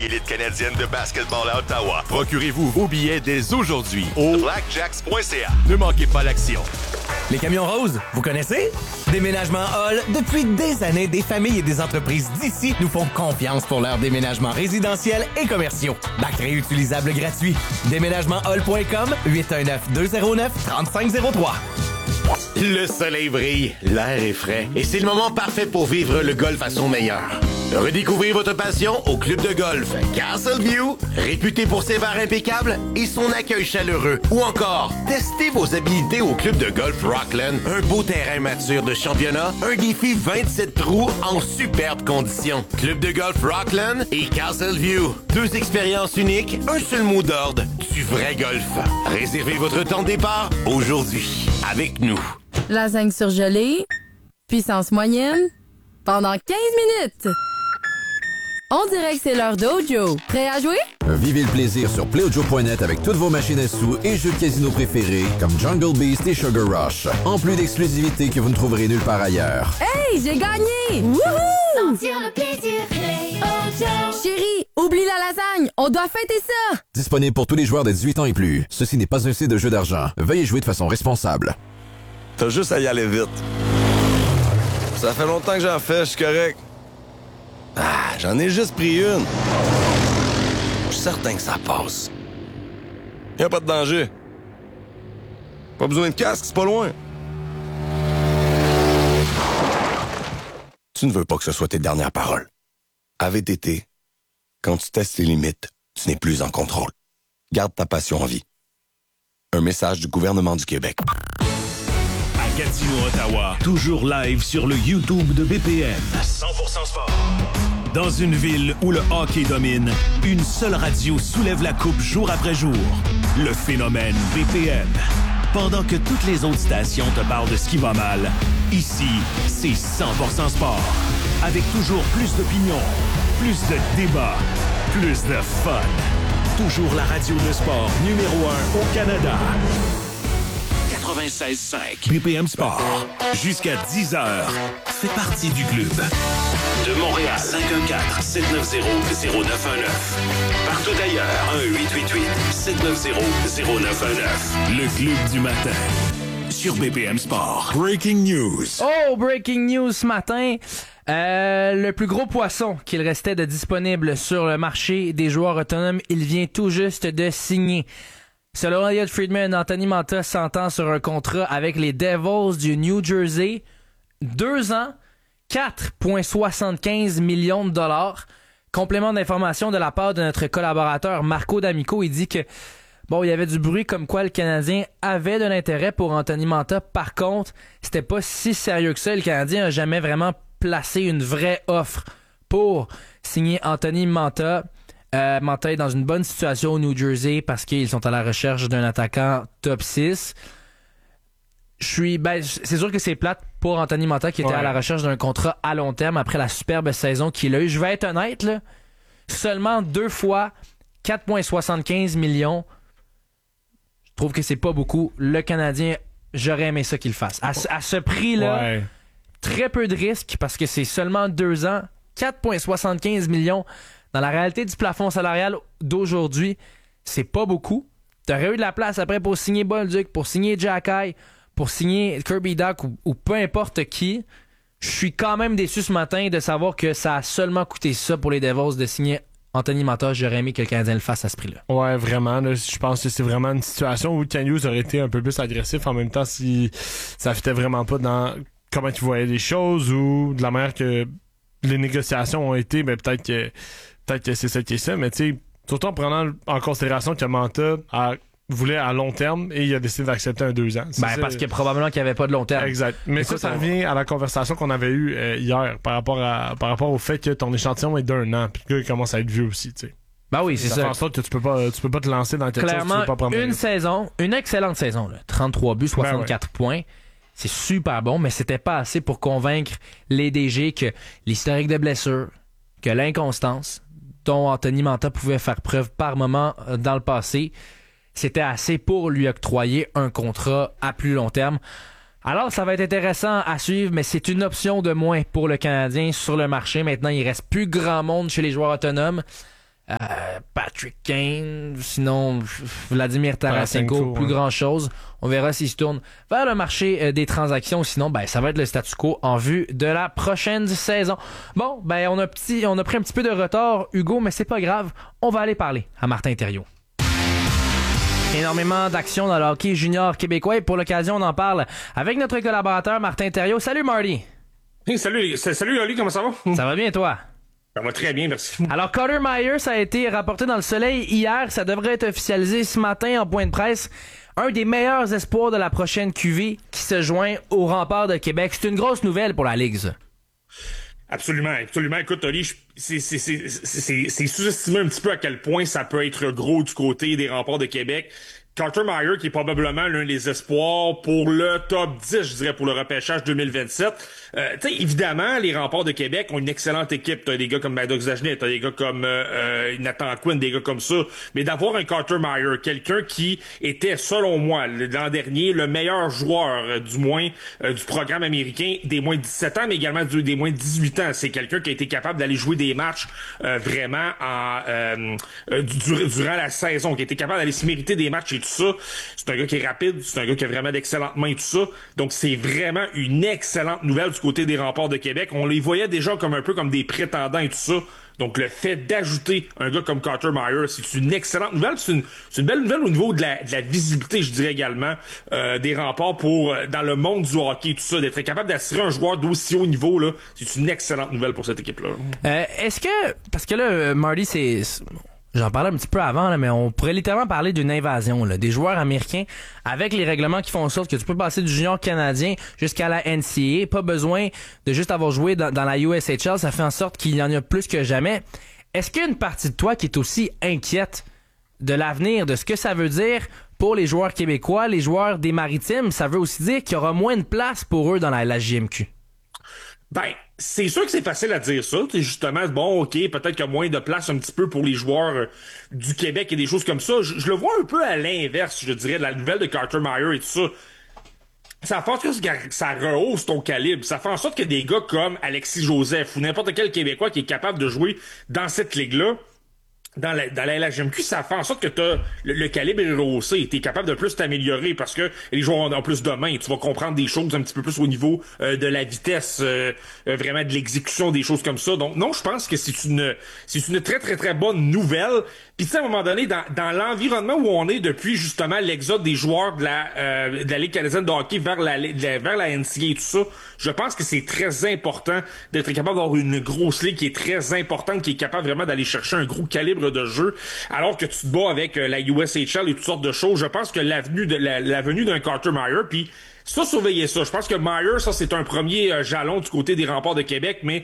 élite canadienne de basketball à Ottawa. Procurez-vous vos billets dès aujourd'hui au blackjacks.ca. Ne manquez pas l'action. Les camions roses, vous connaissez? Déménagement Hall, depuis des années, des familles et des entreprises d'ici nous font confiance pour leurs déménagements résidentiels et commerciaux. Bac réutilisable gratuit. Déménagementhall.com, 819-209-3503. Le soleil brille, l'air est frais et c'est le moment parfait pour vivre le golf à son meilleur. Redécouvrez votre passion au club de golf Castleview, réputé pour ses bars impeccables et son accueil chaleureux. Ou encore, testez vos habilités au club de golf Rockland, un beau terrain mature de championnat, un défi 27 trous en superbes conditions. Club de golf Rockland et Castleview, deux expériences uniques, un seul mot d'ordre, du vrai golf. Réservez votre temps de départ aujourd'hui avec nous. Lasagne surgelée, puissance moyenne, pendant 15 minutes. On dirait que c'est l'heure d'Ojo. Prêt à jouer? Vivez le plaisir sur playaudio.net avec toutes vos machines à sous et jeux de casino préférés comme Jungle Beast et Sugar Rush. En plus d'exclusivité que vous ne trouverez nulle part ailleurs. Hey, j'ai gagné! Wouhou! Sentir le plaisir, Play-O-Joe. Chérie, oublie la lasagne, on doit fêter ça! Disponible pour tous les joueurs de 18 ans et plus. Ceci n'est pas un site de jeu d'argent. Veuillez jouer de façon responsable. T'as juste à y aller vite. Ça fait longtemps que j'en fais, je suis correct. Ah, j'en ai juste pris une. Je suis certain que ça passe. Y a pas de danger. Pas besoin de casque, c'est pas loin. Tu ne veux pas que ce soit tes dernières paroles. À VTT, quand tu testes tes limites, tu n'es plus en contrôle. Garde ta passion en vie. Un message du gouvernement du Québec. À Gatineau, Ottawa, toujours live sur le YouTube de BPM. 100% sport. Dans une ville où le hockey domine, une seule radio soulève la coupe jour après jour. Le phénomène BPM. Pendant que toutes les autres stations te parlent de ce qui va mal, ici, c'est 100% sport. Avec toujours plus d'opinions, plus de débats, plus de fun. Toujours la radio de sport numéro 1 au Canada. 96.5 BPM Sport. Jusqu'à 10h. Fais partie du club. De Montréal, 514-790-0919. Partout ailleurs, 1-888-790-0919. Le club du matin. Sur BPM Sport. Breaking news. Oh, breaking news ce matin. Le plus gros poisson qu'il restait de disponible sur le marché des joueurs autonomes, il vient tout juste de signer. Selon Elliot Friedman, Anthony Mantha s'entend sur un contrat avec les Devils du New Jersey. 2 ans, 4,75 millions de dollars. Complément d'information de la part de notre collaborateur Marco D'Amico. Il dit que bon, il y avait du bruit comme quoi le Canadien avait de l'intérêt pour Anthony Mantha. Par contre, c'était pas si sérieux que ça. Le Canadien n'a jamais vraiment placé une vraie offre pour signer Anthony Mantha. Mantha est dans une bonne situation au New Jersey parce qu'ils sont à la recherche d'un attaquant top 6. C'est sûr que c'est plate pour Anthony Mantha qui était à la recherche d'un contrat à long terme après la superbe saison qu'il a eue. Je vais être honnête, là, seulement 2 fois 4,75 millions. Je trouve que c'est pas beaucoup. Le Canadien, j'aurais aimé ça qu'il le fasse. À ce prix-là, très peu de risques parce que c'est seulement 2 ans, 4,75 millions. Dans la réalité du plafond salarial d'aujourd'hui, c'est pas beaucoup. T'aurais eu de la place après pour signer Bolduc, pour signer Jacky, pour signer Kirby Dach ou peu importe qui. Je suis quand même déçu ce matin de savoir que ça a seulement coûté ça pour les Devils de signer Anthony Mantha. J'aurais aimé que le Canadien le fasse à ce prix-là. Ouais, vraiment. Là, je pense que c'est vraiment une situation où Ken Hughes aurait été un peu plus agressif en même temps si ça fitait vraiment pas dans comment tu voyais les choses ou de la manière que les négociations ont été. Ben peut-être que c'est ça qui est ça, mais tu sais, surtout en prenant en considération que Mantha voulait à long terme et il a décidé d'accepter un 2 ans. Parce que probablement qu'il n'y avait pas de long terme. Exact. Mais écoute, ça revient à la conversation qu'on avait eue hier par rapport au fait que ton échantillon est d'1 an puis qu'il commence à être vieux aussi, tu sais. Ben oui, c'est ça. Ça fait en sorte que tu peux pas te lancer dans quelque chose que tu peux pas prendre. Une saison, une excellente saison, là. 33 buts, 64 points. C'est super bon, mais c'était pas assez pour convaincre les DG que l'historique de blessure, que l'inconstance dont Anthony Mantha pouvait faire preuve par moment dans le passé, c'était assez pour lui octroyer un contrat à plus long terme. Alors, ça va être intéressant à suivre, mais c'est une option de moins pour le Canadien sur le marché. Maintenant, il reste plus grand monde chez les joueurs autonomes. Patrick Kane, sinon Vladimir Tarasenko, plus grand-chose. On verra s'il se tourne vers le marché des transactions. Sinon, ça va être le statu quo en vue de la prochaine saison. Bon, on a pris un petit peu de retard, Hugo, mais c'est pas grave. On va aller parler à Martin Thériault. Énormément d'action dans le hockey junior québécois et pour l'occasion, on en parle avec notre collaborateur Martin Thériault. Salut Marty! Hey, salut Oli, comment ça va? Ça va bien toi? Ça va très bien, merci. Alors, Carter Myers a été rapporté dans le Soleil hier. Ça devrait être officialisé ce matin en point de presse. Un des meilleurs espoirs de la prochaine QV qui se joint au Rempart de Québec. C'est une grosse nouvelle pour la Ligue, ça. Absolument. Écoute, Oli, c'est sous-estimé un petit peu à quel point ça peut être gros du côté des Remparts de Québec. Carter Myers, qui est probablement l'un des espoirs pour le top 10, je dirais, pour le repêchage 2027. Évidemment, les Remparts de Québec ont une excellente équipe. T'as des gars comme Maddox Dagenet, t'as des gars comme Nathan Quinn, des gars comme ça. Mais d'avoir un Carter Myers, quelqu'un qui était, selon moi, l'an dernier, le meilleur joueur, du moins, du programme américain des moins de 17 ans, mais également des moins de 18 ans. C'est quelqu'un qui a été capable d'aller jouer des matchs vraiment durant la saison, qui a été capable d'aller se mériter des matchs et tout ça. C'est un gars qui est rapide, c'est un gars qui a vraiment d'excellentes mains et tout ça. Donc, c'est vraiment une excellente nouvelle du côté des Remparts de Québec. On les voyait déjà comme un peu comme des prétendants et tout ça. Donc, le fait d'ajouter un gars comme Carter Myers, c'est une excellente nouvelle. C'est une belle nouvelle au niveau de la visibilité, je dirais également, des Remparts pour dans le monde du hockey, tout ça. D'être capable d'attirer un joueur d'aussi haut niveau, là, c'est une excellente nouvelle pour cette équipe-là. Est-ce que... Parce que là, Marty, c'est... J'en parlais un petit peu avant, là, mais on pourrait littéralement parler d'une invasion là, des joueurs américains avec les règlements qui font en sorte que tu peux passer du junior canadien jusqu'à la NCAA. Pas besoin de juste avoir joué dans la USHL. Ça fait en sorte qu'il y en a plus que jamais. Est-ce qu'il y a une partie de toi qui est aussi inquiète de l'avenir, de ce que ça veut dire pour les joueurs québécois, les joueurs des Maritimes? Ça veut aussi dire qu'il y aura moins de place pour eux dans la JMQ. C'est sûr que c'est facile à dire ça. C'est justement, bon, OK, peut-être qu'il y a moins de place un petit peu pour les joueurs du Québec et des choses comme ça. Je le vois un peu à l'inverse, je dirais, de la nouvelle de Carter Myers et tout ça. Ça fait en sorte que ça rehausse ton calibre. Ça fait en sorte que des gars comme Alexis Joseph ou n'importe quel Québécois qui est capable de jouer dans cette ligue-là, dans la LHMQ, ça fait en sorte que t'as le calibre est rehaussé. T'es capable de plus t'améliorer parce que les joueurs ont plus de mains. Tu vas comprendre des choses un petit peu plus au niveau de la vitesse, vraiment de l'exécution, des choses comme ça. Donc non, je pense que c'est une très très très bonne nouvelle. Puis tu sais, à un moment donné, dans l'environnement où on est depuis justement l'exode des joueurs de la Ligue canadienne de hockey vers la NCAA et tout ça, je pense que c'est très important d'être capable d'avoir une grosse ligue qui est très importante, qui est capable vraiment d'aller chercher un gros calibre de jeu, alors que tu te bats avec la USHL et toutes sortes de choses. Je pense que la venue d'un Carter Myers, puis ça, surveillez ça. Je pense que Myers, ça, c'est un premier jalon du côté des Remparts de Québec, mais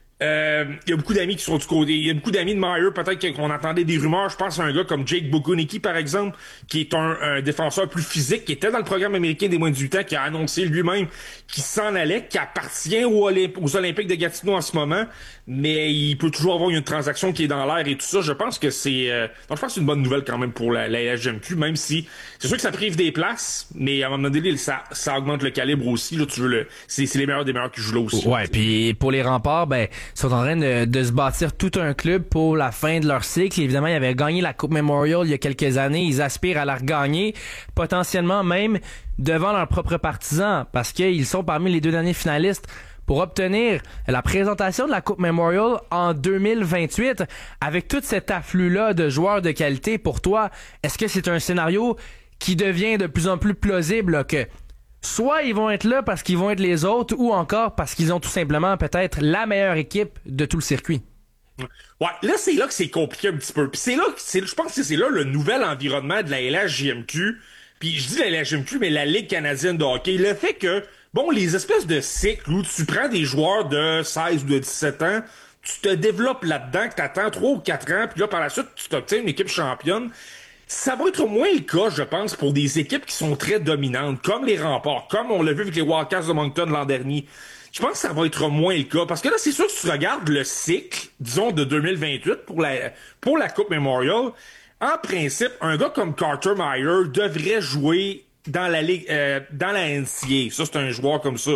il y a beaucoup d'amis qui sont du côté. Il y a beaucoup d'amis de Myers, peut-être qu'on entendait des rumeurs. Je pense à un gars comme Jake Bogunicki, par exemple, qui est un défenseur plus physique, qui était dans le programme américain des moins de 18 ans, qui a annoncé lui-même qu'il s'en allait, qui appartient aux Olympiques de Gatineau en ce moment, mais il peut toujours avoir une transaction qui est dans l'air et tout ça. Je pense que donc je pense que c'est une bonne nouvelle quand même pour la LHMQ, même si c'est sûr que ça prive des places, mais à un moment donné, ça augmente le calibre aussi. Là, c'est les meilleurs des meilleurs qui jouent là aussi. Ouais, puis pour les Remparts, ils sont en train de se bâtir tout un club pour la fin de leur cycle. Évidemment, ils avaient gagné la Coupe Memorial il y a quelques années. Ils aspirent à la regagner, potentiellement même devant leurs propres partisans, parce qu'ils sont parmi les 2 derniers finalistes pour obtenir la présentation de la Coupe Memorial en 2028. Avec tout cet afflux-là de joueurs de qualité, pour toi, est-ce que c'est un scénario qui devient de plus en plus plausible, là, que soit ils vont être là parce qu'ils vont être les autres, ou encore parce qu'ils ont tout simplement peut-être la meilleure équipe de tout le circuit? Ouais, là, c'est là que c'est compliqué un petit peu. Puis je pense que c'est là le nouvel environnement de la LHJMQ. Puis je dis la LHJMQ, mais la Ligue canadienne de hockey. Le fait que, les espèces de cycles où tu prends des joueurs de 16 ou de 17 ans, tu te développes là-dedans, que t'attends 3 ou 4 ans, puis là, par la suite, tu t'obtiens une équipe championne. Ça va être moins le cas, je pense, pour des équipes qui sont très dominantes, comme les Remparts, comme on l'a vu avec les Wildcats de Moncton l'an dernier. Je pense que ça va être moins le cas. Parce que là, c'est sûr que si tu regardes le cycle, disons, de 2028 pour la Coupe Memorial, en principe, un gars comme Carter Myers devrait jouer dans la Ligue, dans la NCAA. Ça, c'est un joueur comme ça.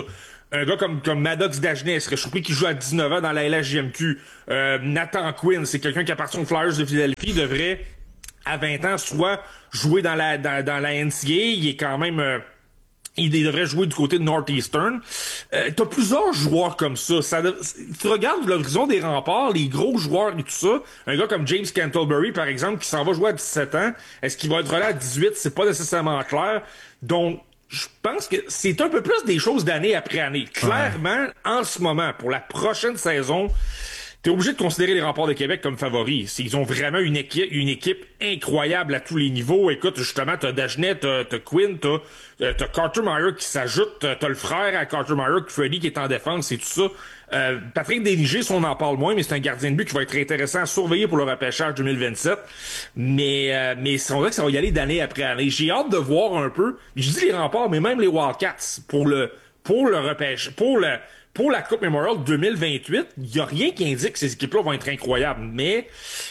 Un gars comme Maddox Dagenet serait surpris qu'il joue à 19 ans dans la LHJMQ. Nathan Quinn, c'est quelqu'un qui appartient aux Flyers de Philadelphie, devrait, à 20 ans, soit jouer dans la NCAA. Il est quand même... il devrait jouer du côté de Northeastern. T'as plusieurs joueurs comme ça. Tu regardes l'horizon des Remparts, les gros joueurs et tout ça. Un gars comme James Cantlebury, par exemple, qui s'en va jouer à 17 ans. Est-ce qu'il va être là à 18? C'est pas nécessairement clair. Donc, je pense que c'est un peu plus des choses d'année après année. Clairement, en ce moment, pour la prochaine saison, t'es obligé de considérer les Remparts de Québec comme favoris. Ils ont vraiment une équipe incroyable à tous les niveaux. Écoute, justement, t'as Dagenet, t'as Quinn, t'as Carter Meyer qui s'ajoute, t'as le frère à Carter Meyer, Freddy, qui est en défense et tout ça. Patrick Desniger, on en parle moins, mais c'est un gardien de but qui va être intéressant à surveiller pour le repêchage 2027. Mais on dirait que ça va y aller d'année après année. J'ai hâte de voir un peu. Je dis les Remparts, mais même les Wildcats pour le repêchage, pour la Coupe Memorial 2028, il n'y a rien qui indique que ces équipes-là vont être incroyables. Mais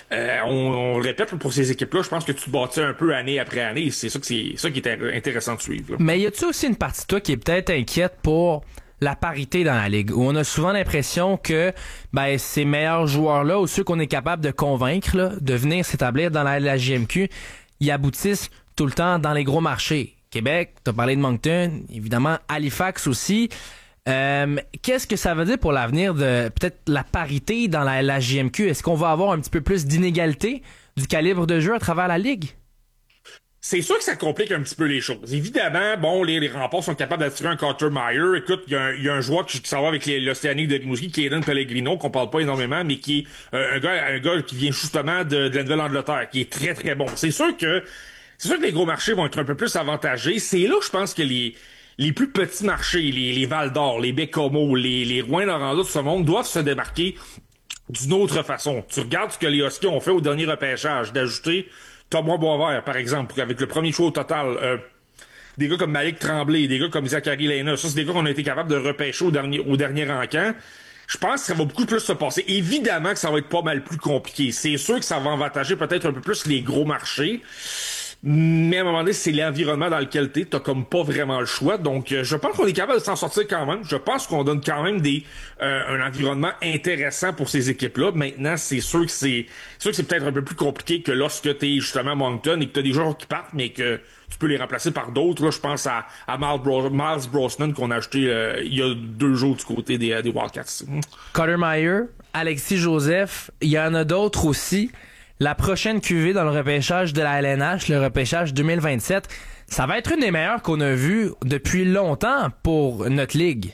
on le répète, pour ces équipes-là, je pense que tu te bâtis un peu année après année. C'est ça qui est intéressant de suivre. Là. Mais y a-tu aussi une partie de toi qui est peut-être inquiète pour la parité dans la Ligue, où on a souvent l'impression que ces meilleurs joueurs-là, ou ceux qu'on est capable de convaincre là, de venir s'établir dans la JMQ, ils aboutissent tout le temps dans les gros marchés. Québec, t'as parlé de Moncton, évidemment Halifax aussi. Qu'est-ce que ça veut dire pour l'avenir de peut-être la parité dans la JMQ? Est-ce qu'on va avoir un petit peu plus d'inégalité du calibre de jeu à travers la Ligue? C'est sûr que ça complique un petit peu les choses. Évidemment, bon, les Remparts sont capables d'attirer un Carter Meyer. Écoute, il y a un joueur qui s'en va avec l'Océanique de Rimouski, qui est Aiden Pellegrino, qu'on parle pas énormément, mais qui est un gars qui vient justement de la Nouvelle-Angleterre, qui est très, très bon. C'est sûr que les gros marchés vont être un peu plus avantagés. C'est là, je pense que les plus petits marchés, les Val-d'Or, les Bécomo, les Rouyn-Noranda de ce monde doivent se démarquer d'une autre façon. Tu regardes ce que les Huskies ont fait au dernier repêchage, d'ajouter Thomas Boisvert, par exemple, avec le premier choix au total, des gars comme Malik Tremblay, des gars comme Zachary Lena, ça c'est des gars qu'on a été capable de repêcher au dernier encamp. Je pense que ça va beaucoup plus se passer. Évidemment que ça va être pas mal plus compliqué. C'est sûr que ça va avantager peut-être un peu plus les gros marchés. Mais à un moment donné, c'est l'environnement dans lequel t'as comme pas vraiment le choix. Donc, je pense qu'on est capable de s'en sortir quand même. Je pense qu'on donne quand même un environnement intéressant pour ces équipes-là. Maintenant, c'est sûr que c'est peut-être un peu plus compliqué que lorsque t'es justement à Moncton et que t'as des joueurs qui partent, mais que tu peux les remplacer par d'autres. Là, je pense à Miles Brosnan qu'on a acheté il y a 2 jours du côté des Wildcats. Carter Meyer, Alexis Joseph, il y en a d'autres aussi. La prochaine QV dans le repêchage de la LNH, le repêchage 2027, ça va être une des meilleures qu'on a vues depuis longtemps pour notre ligue.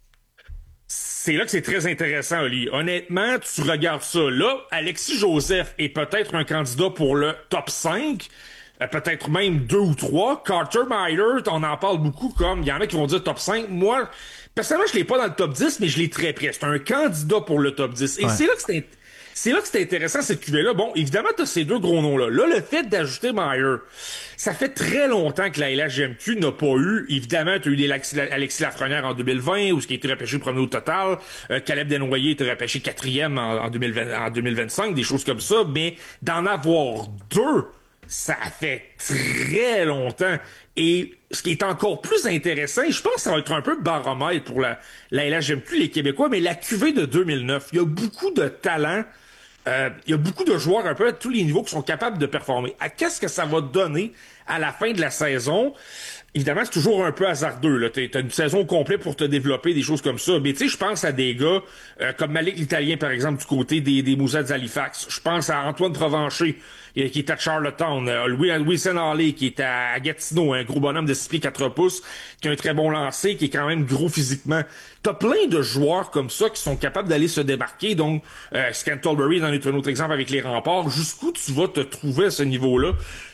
C'est là que c'est très intéressant, Oli. Honnêtement, tu regardes ça. Là, Alexis Joseph est peut-être un candidat pour le top 5, peut-être même 2 ou 3. Carter Meyer, on en parle beaucoup comme, il y en a qui vont dire top 5. Moi, personnellement, je l'ai pas dans le top 10, mais je l'ai très près. C'est un candidat pour le top 10. Et c'est là que c'est intéressant, cette cuvée-là. Bon, évidemment, t'as ces 2 gros noms-là. Là, le fait d'ajouter Meyer, ça fait très longtemps que la LHJMQ n'a pas eu. Évidemment, t'as eu Alexis Lafrenière en 2020, où ce qui a été repêché premier au total. Caleb Desnoyers était repêché 4e en 2025, des choses comme ça. Mais d'en avoir 2, ça fait très longtemps. Et ce qui est encore plus intéressant, et je pense que ça va être un peu baromètre pour la LHJMQ, les Québécois, mais la cuvée de 2009, il y a beaucoup de talent. Il y a beaucoup de joueurs un peu à tous les niveaux qui sont capables de performer. Qu'est-ce que ça va donner à la fin de la saison? Évidemment, c'est toujours un peu hasardeux. Là. T'as une saison complète pour te développer, des choses comme ça. Mais tu sais, je pense à des gars comme Malik l'Italien, par exemple, du côté des Moussets d'Halifax. Je pense à Antoine Provencher, qui est à Charlottetown. Wilson Halley, qui est à Gatineau, un gros bonhomme de 6 pieds 4 pouces, qui a un très bon lancer, qui est quand même gros physiquement. T'as plein de joueurs comme ça qui sont capables d'aller se démarquer. Donc, Scantlebury en est un autre exemple avec les Remparts. Jusqu'où tu vas te trouver à ce niveau-là?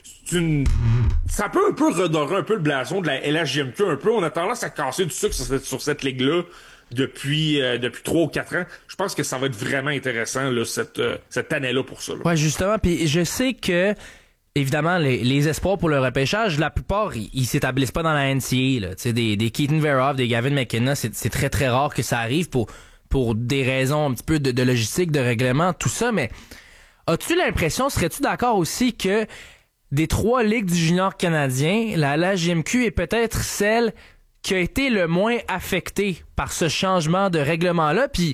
Ça peut un peu redorer un peu le blason de la LHJMQ un peu. On a tendance à casser du sucre sur cette ligue-là depuis 3 ou 4 ans. Je pense que ça va être vraiment intéressant là, cette année-là pour ça. Là. Ouais, justement. Puis je sais que évidemment, les espoirs pour le repêchage, la plupart, ils s'établissent pas dans la NCAA. Là. Des Keaton Verhoff, des Gavin McKenna, c'est très très rare que ça arrive pour des raisons un petit peu de logistique, de règlement, tout ça. Mais as-tu l'impression, serais-tu d'accord aussi que des 3 ligues du junior canadien, la LHJMQ est peut-être celle qui a été le moins affecté par ce changement de règlement-là, puis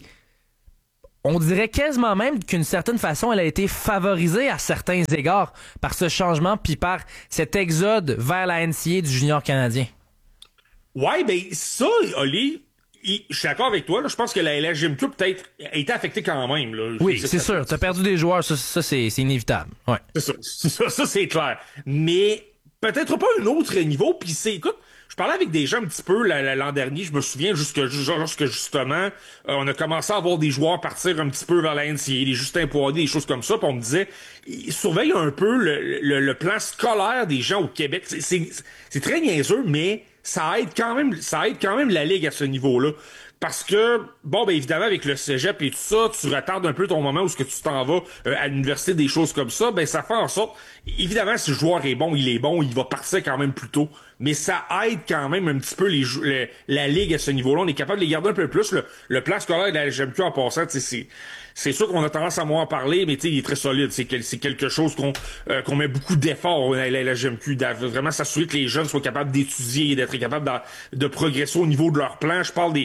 on dirait quasiment même qu'une certaine façon, elle a été favorisée à certains égards par ce changement puis par cet exode vers la NCAA du junior canadien. Ouais, ben ça, Oli, je suis d'accord avec toi. Là, je pense que la LHJMQ peut-être a été affectée quand même. Là. Oui, c'est sûr. T'as perdu des joueurs, ça c'est inévitable. Ouais. Ça, c'est clair. Mais peut-être pas un autre niveau. Puis écoute, je parlais avec des gens un petit peu l'an dernier, je me souviens, lorsque justement, on a commencé à avoir des joueurs partir un petit peu vers la NCAA, des Justin Poirier, des choses comme ça, puis on me disait, surveille un peu le plan scolaire des gens au Québec. C'est très niaiseux, mais ça aide quand même la Ligue à ce niveau-là. Parce que, bon, ben évidemment, avec le cégep et tout ça, tu retardes un peu ton moment où ce que tu t'en vas à l'université, des choses comme ça, ben ça fait en sorte, évidemment, si le joueur est bon, il va partir quand même plus tôt. Mais ça aide quand même un petit peu la Ligue à ce niveau-là. On est capable de les garder un peu plus. Le plan scolaire de la LHJMQ en passant, c'est sûr qu'on a tendance à moins en parler, mais il est très solide. C'est quelque chose qu'on met beaucoup d'efforts à la LHJMQ, vraiment s'assurer que les jeunes soient capables d'étudier et d'être capables de progresser au niveau de leur plan. Je parle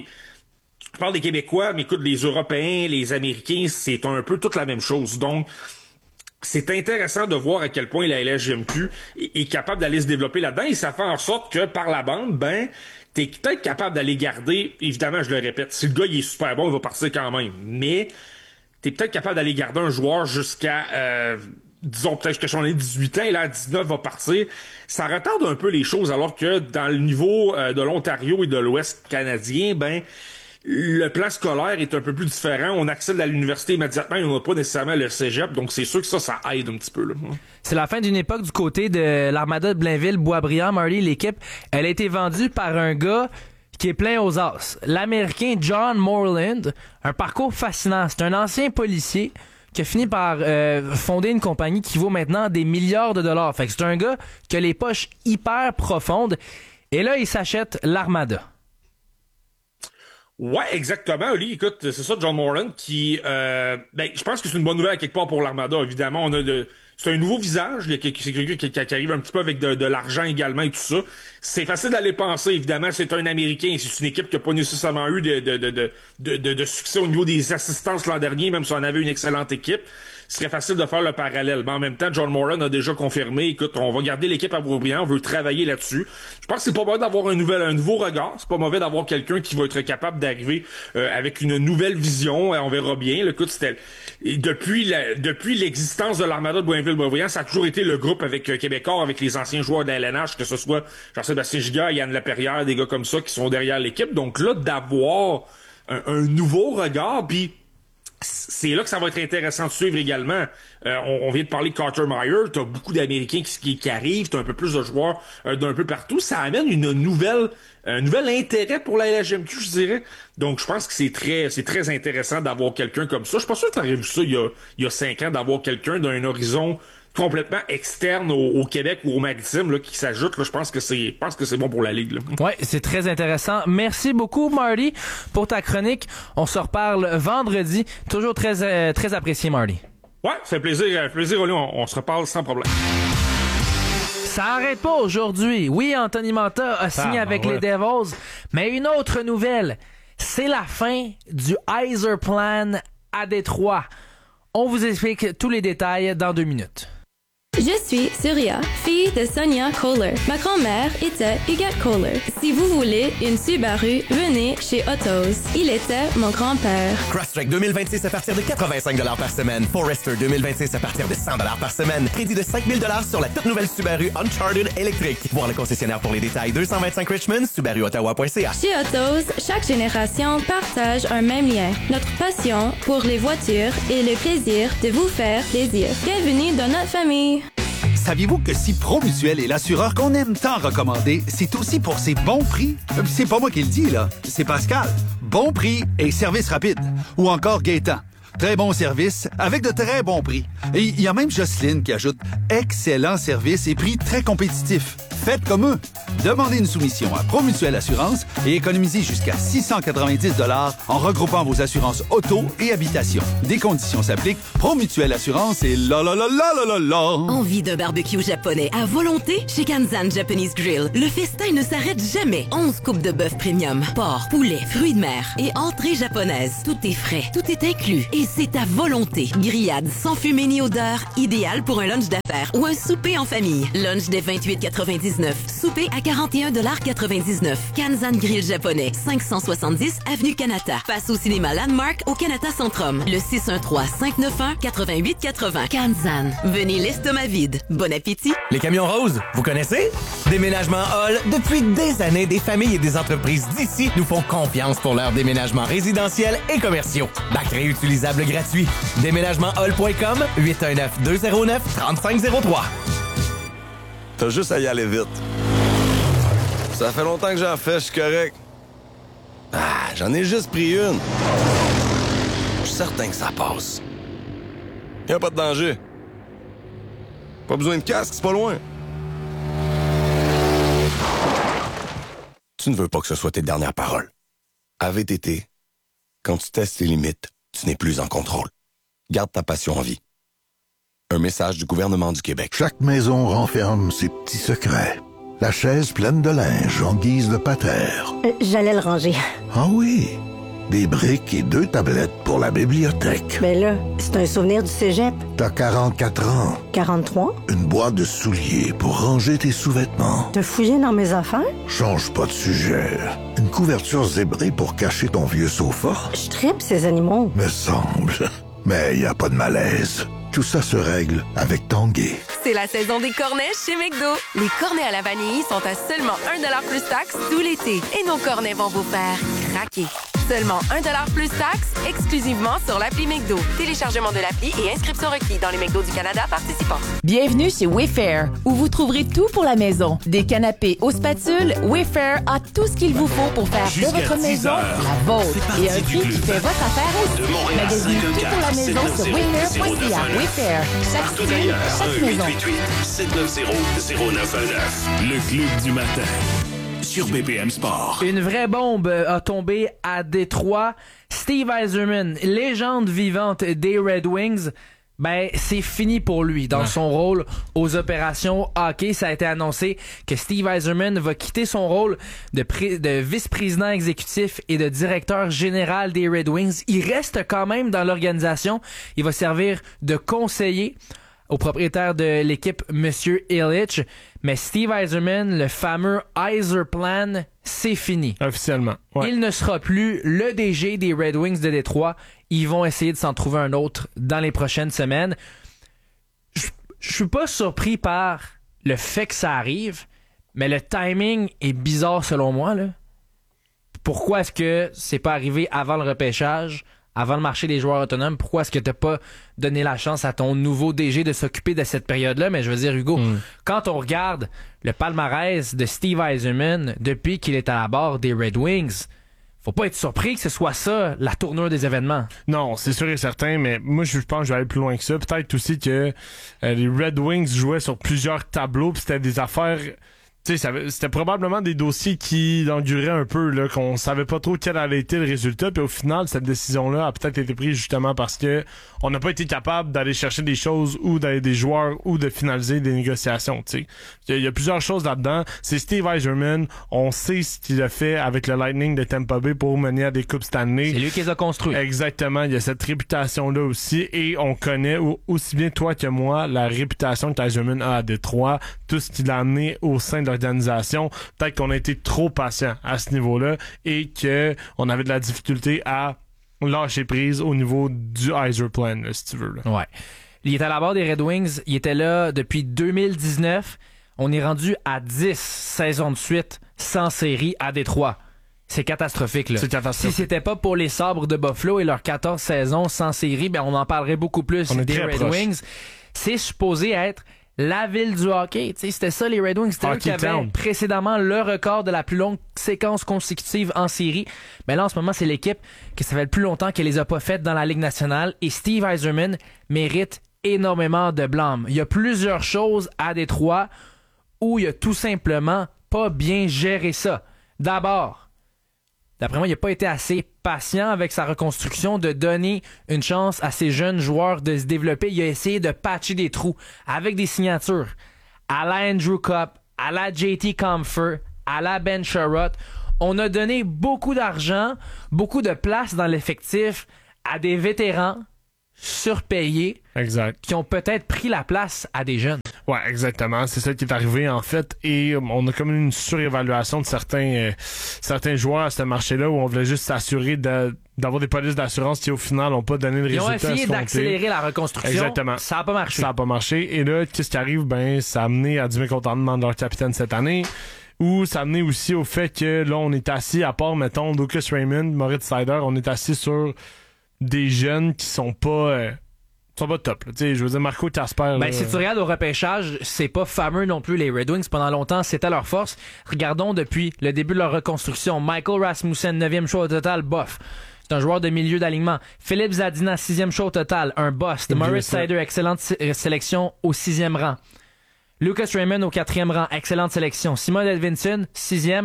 des Québécois, mais écoute, les Européens, les Américains, c'est un peu toute la même chose. Donc, c'est intéressant de voir à quel point la LHJMQ est capable d'aller se développer là-dedans, et ça fait en sorte que par la bande, ben, t'es peut-être capable d'aller garder, évidemment, je le répète, si le gars il est super bon, il va partir quand même, mais t'es peut-être capable d'aller garder un joueur jusqu'à, disons peut-être que son 18 ans, et là, à 19 va partir. Ça retarde un peu les choses, alors que dans le niveau de l'Ontario et de l'Ouest canadien, ben, le plan scolaire est un peu plus différent. On accède à l'université immédiatement et on n'a pas nécessairement le cégep. Donc, c'est sûr que ça aide un petit peu. Là. C'est la fin d'une époque du côté de l'Armada de Blainville-Boisbriand. Marty, l'équipe, elle a été vendue par un gars qui est plein aux as. L'Américain John Moreland. Un parcours fascinant. C'est un ancien policier qui a fini par fonder une compagnie qui vaut maintenant des milliards de dollars. Fait que c'est un gars qui a les poches hyper profondes. Et là, il s'achète l'Armada. Ouais, exactement, Oli. Écoute, c'est ça, John Moreland, qui, je pense que c'est une bonne nouvelle à quelque part pour l'Armada. Évidemment, c'est un nouveau visage. C'est quelqu'un qui arrive un petit peu avec de l'argent également et tout ça. C'est facile d'aller penser, évidemment, c'est un Américain. C'est une équipe qui n'a pas nécessairement eu de succès au niveau des assistances l'an dernier, même si on avait une excellente équipe. Ce serait facile de faire le parallèle. Mais en même temps, John Moreland a déjà confirmé, écoute, on va garder l'équipe à Boisbriand, on veut travailler là-dessus. Je pense que c'est pas mauvais d'avoir un nouveau regard. C'est pas mauvais d'avoir quelqu'un qui va être capable d'arriver avec une nouvelle vision. On verra bien. Écoute, depuis l'existence de l'Armada de Blainville-Boisbriand, ça a toujours été le groupe avec Québécois, avec les anciens joueurs de la LNH, que ce soit Jean-Sébastien Giguère, Yann Laperrière, des gars comme ça qui sont derrière l'équipe. Donc là, d'avoir un nouveau regard, puis c'est là que ça va être intéressant de suivre également. On vient de parler de Carter Meyer. T'as beaucoup d'Américains qui arrivent. T'as un peu plus de joueurs d'un peu partout. Ça amène un nouvel intérêt pour la LHJMQ, je dirais. Donc, je pense que c'est très intéressant d'avoir quelqu'un comme ça. Je suis pas sûr que t'aurais vu ça il y a 5 ans, d'avoir quelqu'un d'un horizon complètement externe au Québec ou au Maritime là, qui s'ajoute. Là, je pense que c'est bon pour la Ligue. Là. Ouais, c'est très intéressant. Merci beaucoup, Marty, pour ta chronique. On se reparle vendredi. Toujours très, très apprécié, Marty. Ouais, c'est un plaisir, Oli. On se reparle sans problème. Ça arrête pas aujourd'hui. Oui, Anthony Mantha a signé avec les Devils, mais une autre nouvelle, c'est la fin du Yzerplan à Détroit. On vous explique tous les détails dans 2 minutes. Je suis Surya, fille de Sonia Kohler. Ma grand-mère était Huguette Kohler. Si vous voulez une Subaru, venez chez Autos. Il était mon grand-père. Crosstrek 2026 à partir de 85$ par semaine. Forester 2026 à partir de 100$ par semaine. Crédit de 5000$ sur la toute nouvelle Subaru Uncharted électrique. Voir le concessionnaire pour les détails. 225 Richmond, SubaruOttawa.ca. Chez Autos, chaque génération partage un même lien. Notre passion pour les voitures et le plaisir de vous faire plaisir. Bienvenue dans notre famille. Saviez-vous que si Promutuel est l'assureur qu'on aime tant recommander, c'est aussi pour ses bons prix? C'est pas moi qui le dis, là. C'est Pascal. Bon prix et service rapide. Ou encore Gaétan. très bon service, avec de très bons prix. Et il y a même Jocelyne qui ajoute « excellent service et prix très compétitifs ». Faites comme eux. Demandez une soumission à Promutuelle Assurance et économisez jusqu'à 690 $ en regroupant vos assurances auto et habitation. Des conditions s'appliquent. Promutuelle Assurance et la la la la la la la. Envie d'un barbecue japonais à volonté? Chez Kanzan Japanese Grill, le festin ne s'arrête jamais. 11 coupes de bœuf premium, porc, poulet, fruits de mer et entrées japonaises. Tout est frais, tout est inclus et c'est à volonté. Grillade sans fumée ni odeur, idéal pour un lunch d'affaires ou un souper en famille. Lunch dès 28,99. Souper à 41,99 $. Kanzan Grill japonais, 570 Avenue Kanata. Face au cinéma Landmark au Kanata Centrum. Le 613-591-8880. Kanzan. Venez l'estomac vide. Bon appétit. Les camions roses, vous connaissez? Déménagement Hall, depuis des années, des familles et des entreprises d'ici nous font confiance pour leurs déménagements résidentiels et commerciaux. Bac réutilisable gratuit. Déménagementhall.com, 819-209-3503. T'as juste à y aller vite. Ça fait longtemps que j'en fais, je suis correct. J'en ai juste pris une. Je suis certain que ça passe. Y'a pas de danger. Pas besoin de casque, c'est pas loin. Tu ne veux pas que ce soit tes dernières paroles. À VTT, quand tu testes tes limites, tu n'es plus en contrôle. Garde ta passion en vie. Un message du gouvernement du Québec. Chaque maison renferme ses petits secrets. La chaise pleine de linge en guise de patère. J'allais le ranger. Ah oui, des briques et 2 tablettes pour la bibliothèque. Mais là, c'est un souvenir du cégep. T'as 44 ans. 43? Une boîte de souliers pour ranger tes sous-vêtements. T'as fouillé dans mes affaires? Change pas de sujet. Une couverture zébrée pour cacher ton vieux sofa. Je tripe ces animaux. Me semble. Mais y a pas de malaise. Tout ça se règle avec Tanguay. C'est la saison des cornets chez McDo. Les cornets à la vanille sont à seulement 1$ plus taxes tout l'été. Et nos cornets vont vous faire craquer. Seulement 1$ plus taxes, exclusivement sur l'appli McDo. Téléchargement de l'appli et inscription requis dans les McDo du Canada participants. Bienvenue chez Wayfair, où vous trouverez tout pour la maison. Des canapés aux spatules, Wayfair a tout ce qu'il vous faut pour faire de votre maison la vôtre. Et un prix qui fait votre affaire aussi. Magasinez tout pour la maison sur wayfair.ca. Wayfair, chaque style, chaque maison. 790-0919. Le Club du matin. Sur BPM Sport. Une vraie bombe a tombé à Détroit. Steve Yzerman, légende vivante des Red Wings, c'est fini pour lui dans son rôle aux opérations hockey. Ça a été annoncé que Steve Yzerman va quitter son rôle de vice-président exécutif et de directeur général des Red Wings. Il reste quand même dans l'organisation. Il va servir de conseiller au propriétaire de l'équipe, Monsieur Ilitch. Mais Steve Yzerman, le fameux Yzer Plan, c'est fini. Officiellement. Ouais. Il ne sera plus le DG des Red Wings de Détroit. Ils vont essayer de s'en trouver un autre dans les prochaines semaines. Je suis pas surpris par le fait que ça arrive, mais le timing est bizarre selon moi, là. Pourquoi est-ce que c'est pas arrivé avant le repêchage? Avant le marché des joueurs autonomes, pourquoi est-ce que t'as pas donné la chance à ton nouveau DG de s'occuper de cette période-là? Mais je veux dire, Hugo, quand on regarde le palmarès de Steve Yzerman depuis qu'il est à la barre des Red Wings, faut pas être surpris que ce soit ça, la tournure des événements. Non, c'est sûr et certain, mais moi, je pense que je vais aller plus loin que ça. Peut-être aussi que les Red Wings jouaient sur plusieurs tableaux, puis c'était des affaires... Tu sais, c'était probablement des dossiers qui enduraient un peu, là, qu'on savait pas trop quel allait être le résultat, puis au final, cette décision-là a peut-être été prise justement parce que on n'a pas été capable d'aller chercher des choses ou d'aller des joueurs ou de finaliser des négociations, tu sais. Il y a plusieurs choses là-dedans. C'est Steve Yzerman, on sait ce qu'il a fait avec le Lightning de Tampa Bay pour mener à des Coupes Stanley. C'est lui qui les a construits. Exactement, il y a cette réputation-là aussi, et on connaît aussi bien toi que moi la réputation que Yzerman a à Détroit, tout ce qu'il a amené au sein de l'organisation. Peut-être qu'on a été trop patient à ce niveau-là et que on avait de la difficulté à lâcher prise au niveau du Yzer Plan, là, si tu veux. Là. Ouais. Il est à la barre des Red Wings. Il était là depuis 2019. On est rendu à 10 saisons de suite sans série à Détroit. C'est catastrophique, là. C'est catastrophique. Si c'était pas pour les Sabres de Buffalo et leurs 14 saisons sans série, on en parlerait beaucoup plus des Red Wings. C'est supposé être la ville du hockey. T'sais, c'était ça, les Red Wings. C'était eux qui avaient précédemment le record de la plus longue séquence consécutive en série. Mais là, en ce moment, c'est l'équipe que ça fait le plus longtemps qu'elle les a pas faites dans la Ligue nationale. Et Steve Yzerman mérite énormément de blâme. Il y a plusieurs choses à Détroit où il a tout simplement pas bien géré ça. D'abord, d'après moi, il n'a pas été assez patient avec sa reconstruction de donner une chance à ces jeunes joueurs de se développer. Il a essayé de patcher des trous avec des signatures à la Andrew Cup, à la JT Compher, à la Ben Sherratt. On a donné beaucoup d'argent, beaucoup de place dans l'effectif à des vétérans surpayés qui ont peut-être pris la place à des jeunes. Ouais, exactement. C'est ça qui est arrivé, en fait. Et on a comme une surévaluation de certains joueurs à ce marché-là où on voulait juste s'assurer d'avoir des polices d'assurance qui, au final, n'ont pas donné de résultats. Ils ont essayé d'accélérer la reconstruction. Exactement. Ça n'a pas marché. Ça n'a pas marché. Et là, qu'est-ce qui arrive? Ben, ça a amené à du mécontentement de leur capitaine cette année. Ou ça a amené aussi au fait que là, on est assis, à part, mettons, Lucas Raymond, Moritz Seider, on est assis sur des jeunes qui sont pas top. Je veux dire, Marco Kasper. Si tu regardes au repêchage, c'est pas fameux non plus, les Red Wings. Pendant longtemps, c'était leur force. Regardons depuis le début de leur reconstruction. Michael Rasmussen, 9e choix au total, bof. C'est un joueur de milieu d'alignement. Philippe Zadina, 6e choix au total, un bust. Moritz Seider, excellente sélection au 6e rang. Lucas Raymond au 4e rang, excellente sélection. Simon Edvinsson, 6e,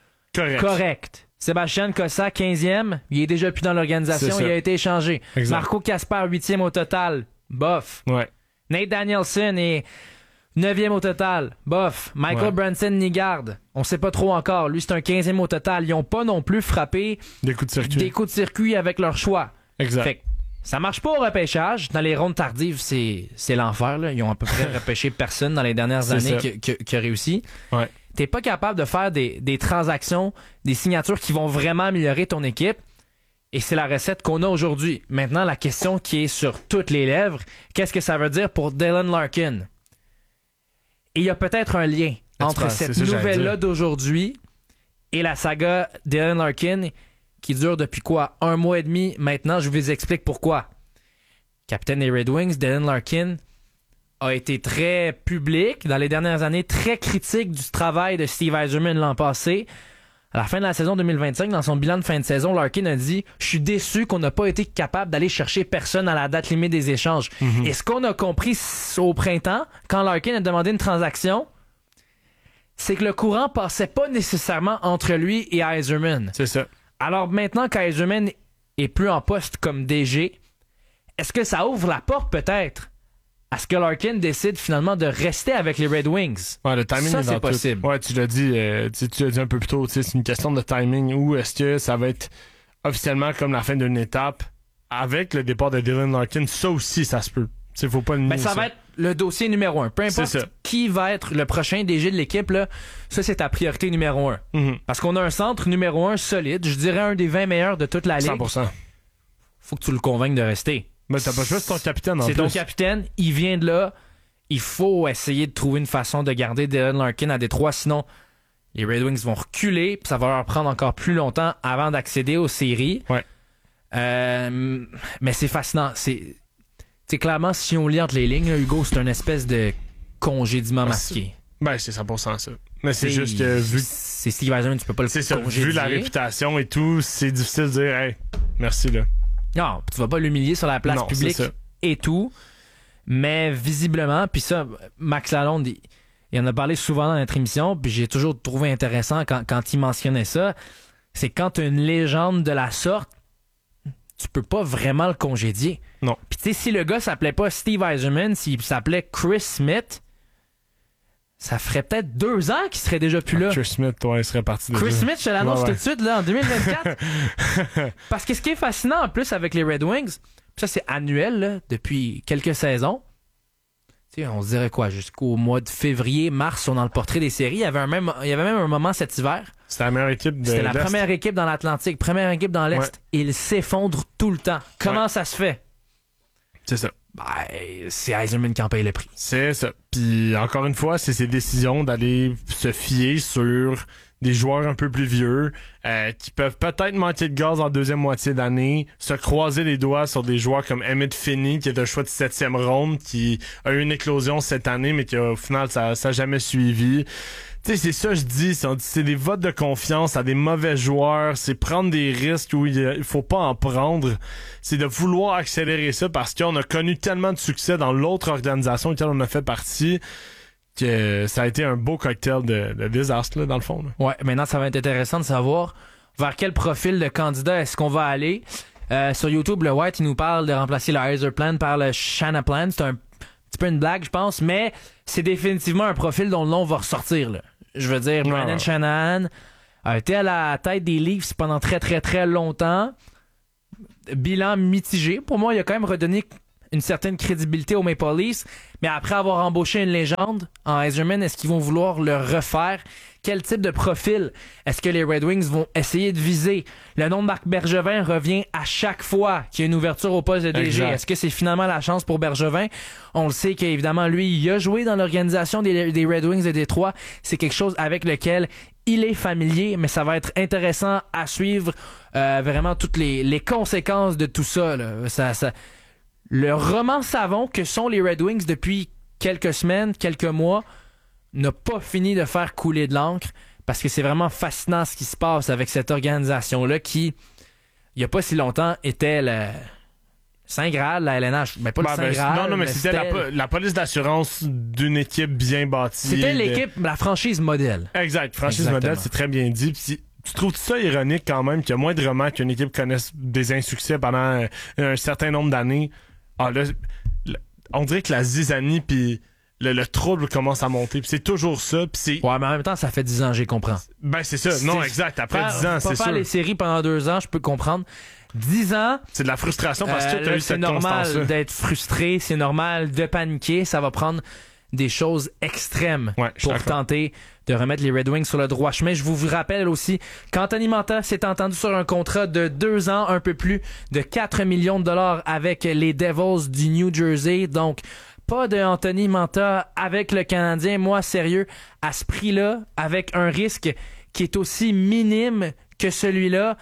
correct. Sébastien Cossa, 15e, il est déjà plus dans l'organisation, il a été échangé. Exact. Marco Kasper, 8e au total, bof. Ouais. Nate Danielson est 9e au total, bof. Michael Branson-Nigard, on sait pas trop encore, lui c'est un 15e au total. Ils ont pas non plus frappé des coups de circuit avec leur choix. Exact. Fait que ça marche pas au repêchage. Dans les rondes tardives, c'est l'enfer. Là. Ils ont à peu près repêché personne dans les dernières années qui a réussi. Ouais. T'es pas capable de faire des transactions, des signatures qui vont vraiment améliorer ton équipe. Et c'est la recette qu'on a aujourd'hui. Maintenant, la question qui est sur toutes les lèvres, qu'est-ce que ça veut dire pour Dylan Larkin? Et il y a peut-être un lien entre cette nouvelle-là d'aujourd'hui et la saga Dylan Larkin qui dure depuis quoi? 1 mois et demi maintenant. Je vous explique pourquoi. Capitaine des Red Wings, Dylan Larkin a été très public dans les dernières années, très critique du travail de Steve Yzerman l'an passé. À la fin de la saison 2025, dans son bilan de fin de saison, Larkin a dit « Je suis déçu qu'on n'a pas été capable d'aller chercher personne à la date limite des échanges. Et ce qu'on a compris au printemps, quand Larkin a demandé une transaction, c'est que le courant passait pas nécessairement entre lui et Yzerman. C'est ça. Alors maintenant qu'Yzerman est plus en poste comme DG, est-ce que ça ouvre la porte peut-être à ce que Larkin décide finalement de rester avec les Red Wings? Ouais, le timing ça, est c'est possible. Ouais, tu l'as dit un peu plus tôt, c'est une question de timing. Ou est-ce que ça va être officiellement comme la fin d'une étape avec le départ de Dylan Larkin? Ça aussi, ça se peut. Faut pas le nier. Ça va être le dossier numéro 1. Peu importe qui va être le prochain DG de l'équipe, là, ça, c'est ta priorité numéro 1. Parce qu'on a un centre numéro 1 solide, je dirais un des 20 meilleurs de toute la Ligue. 100%. Faut que tu le convainques de rester. Mais t'as pas le choix, c'est ton capitaine en plus. C'est ton capitaine, il vient de là. Il faut essayer de trouver une façon de garder Dylan Larkin à Détroit, sinon les Red Wings vont reculer, puis ça va leur prendre encore plus longtemps avant d'accéder aux séries. Ouais. Mais c'est fascinant. C'est clairement, si on lit entre les lignes, là, Hugo, c'est une espèce de congédiement masqué. C'est 100% ça. Mais c'est juste que vu... C'est Steve Yzerman, tu peux pas le congédier. Vu la réputation et tout, c'est difficile de dire « Hey, merci là ». Non, tu vas pas l'humilier sur la place publique et tout. Mais visiblement, puis ça, Max Lalonde, il en a parlé souvent dans notre émission, puis j'ai toujours trouvé intéressant quand il mentionnait ça, c'est quand tu as une légende de la sorte, tu peux pas vraiment le congédier. Non. Puis tu sais, si le gars s'appelait pas Steve Yzerman, s'il s'appelait Chris Smith, ça ferait peut-être 2 ans qu'il serait déjà plus là. Chris Smith, il serait parti déjà. Chris Smith, je te l'annonce tout de suite, là, en 2024. Parce que ce qui est fascinant, en plus, avec les Red Wings, ça, c'est annuel, là, depuis quelques saisons. Tu sais, on se dirait quoi, jusqu'au mois de février, mars, on est dans le portrait des séries. Il y avait même un moment cet hiver. C'était la meilleure équipe de l'Est. C'était la première équipe dans l'Atlantique, première équipe dans l'Est. Ouais. Ils s'effondrent tout le temps. Comment ça se fait? C'est ça. C'est Yzerman qui en paye le prix. C'est ça. Puis encore une fois, c'est ses décisions d'aller se fier sur des joueurs un peu plus vieux qui peuvent peut-être manquer de gaz en deuxième moitié d'année, se croiser les doigts sur des joueurs comme Emmett Finney, qui est un choix de 7e ronde, qui a eu une éclosion cette année, mais qui au final, ça a jamais suivi. Tu sais, c'est ça je dis, c'est des votes de confiance à des mauvais joueurs, c'est prendre des risques où il faut pas en prendre, c'est de vouloir accélérer ça parce qu'on a connu tellement de succès dans l'autre organisation auquel on a fait partie que ça a été un beau cocktail de désastre, là, dans le fond. Là. Ouais, maintenant, ça va être intéressant de savoir vers quel profil de candidat est-ce qu'on va aller. Sur YouTube, le White, il nous parle de remplacer le Heiser Plan par le Shanna Plan. C'est un petit peu une blague, je pense, mais c'est définitivement un profil dont le nom va ressortir, là. Je veux dire, Brandon Shanahan a été à la tête des Leafs pendant très, très, très longtemps. Bilan mitigé. Pour moi, il a quand même redonné une certaine crédibilité aux Maple Leafs, mais après avoir embauché une légende en Yzerman, est-ce qu'ils vont vouloir le refaire? Quel type de profil est-ce que les Red Wings vont essayer de viser? Le nom de Marc Bergevin revient à chaque fois qu'il y a une ouverture au poste de DG. Exact. Est-ce que c'est finalement la chance pour Bergevin? On le sait qu'évidemment, lui, il a joué dans l'organisation des Red Wings de Détroit. C'est quelque chose avec lequel il est familier, mais ça va être intéressant à suivre vraiment toutes les conséquences de tout ça, là. Le roman savon que sont les Red Wings depuis quelques semaines, quelques mois, n'a pas fini de faire couler de l'encre parce que c'est vraiment fascinant ce qui se passe avec cette organisation-là qui, il n'y a pas si longtemps, était le Saint Graal, la LNH. Mais pas le Saint Graal. Non, mais c'était la police d'assurance d'une équipe bien bâtie. C'était l'équipe, la franchise modèle. Exact, franchise modèle, c'est très bien dit. Puis, tu trouves ça ironique quand même qu'il y a moindrement qu'une équipe connaisse des insuccès pendant un certain nombre d'années? Ah là, on dirait que la zizanie puis le trouble commence à monter. Puis c'est toujours ça. Puis c'est... Ouais, mais en même temps, ça fait 10 ans, j'y comprends. Ben, c'est ça. Non, exact. Après 10 ans, c'est sûr. Pas faire les séries pendant 2 ans, je peux comprendre. 10 ans... C'est de la frustration parce que tu as eu cette constance-là. C'est normal d'être frustré. C'est normal de paniquer. Ça va prendre des choses extrêmes pour tenter de remettre les Red Wings sur le droit chemin. Je vous rappelle aussi qu'Anthony Mantha s'est entendu sur un contrat de 2 ans, un peu plus de 4 millions de dollars avec les Devils du New Jersey. Donc, pas de Anthony Mantha avec le Canadien. Moi, sérieux, à ce prix-là, avec un risque qui est aussi minime que celui-là,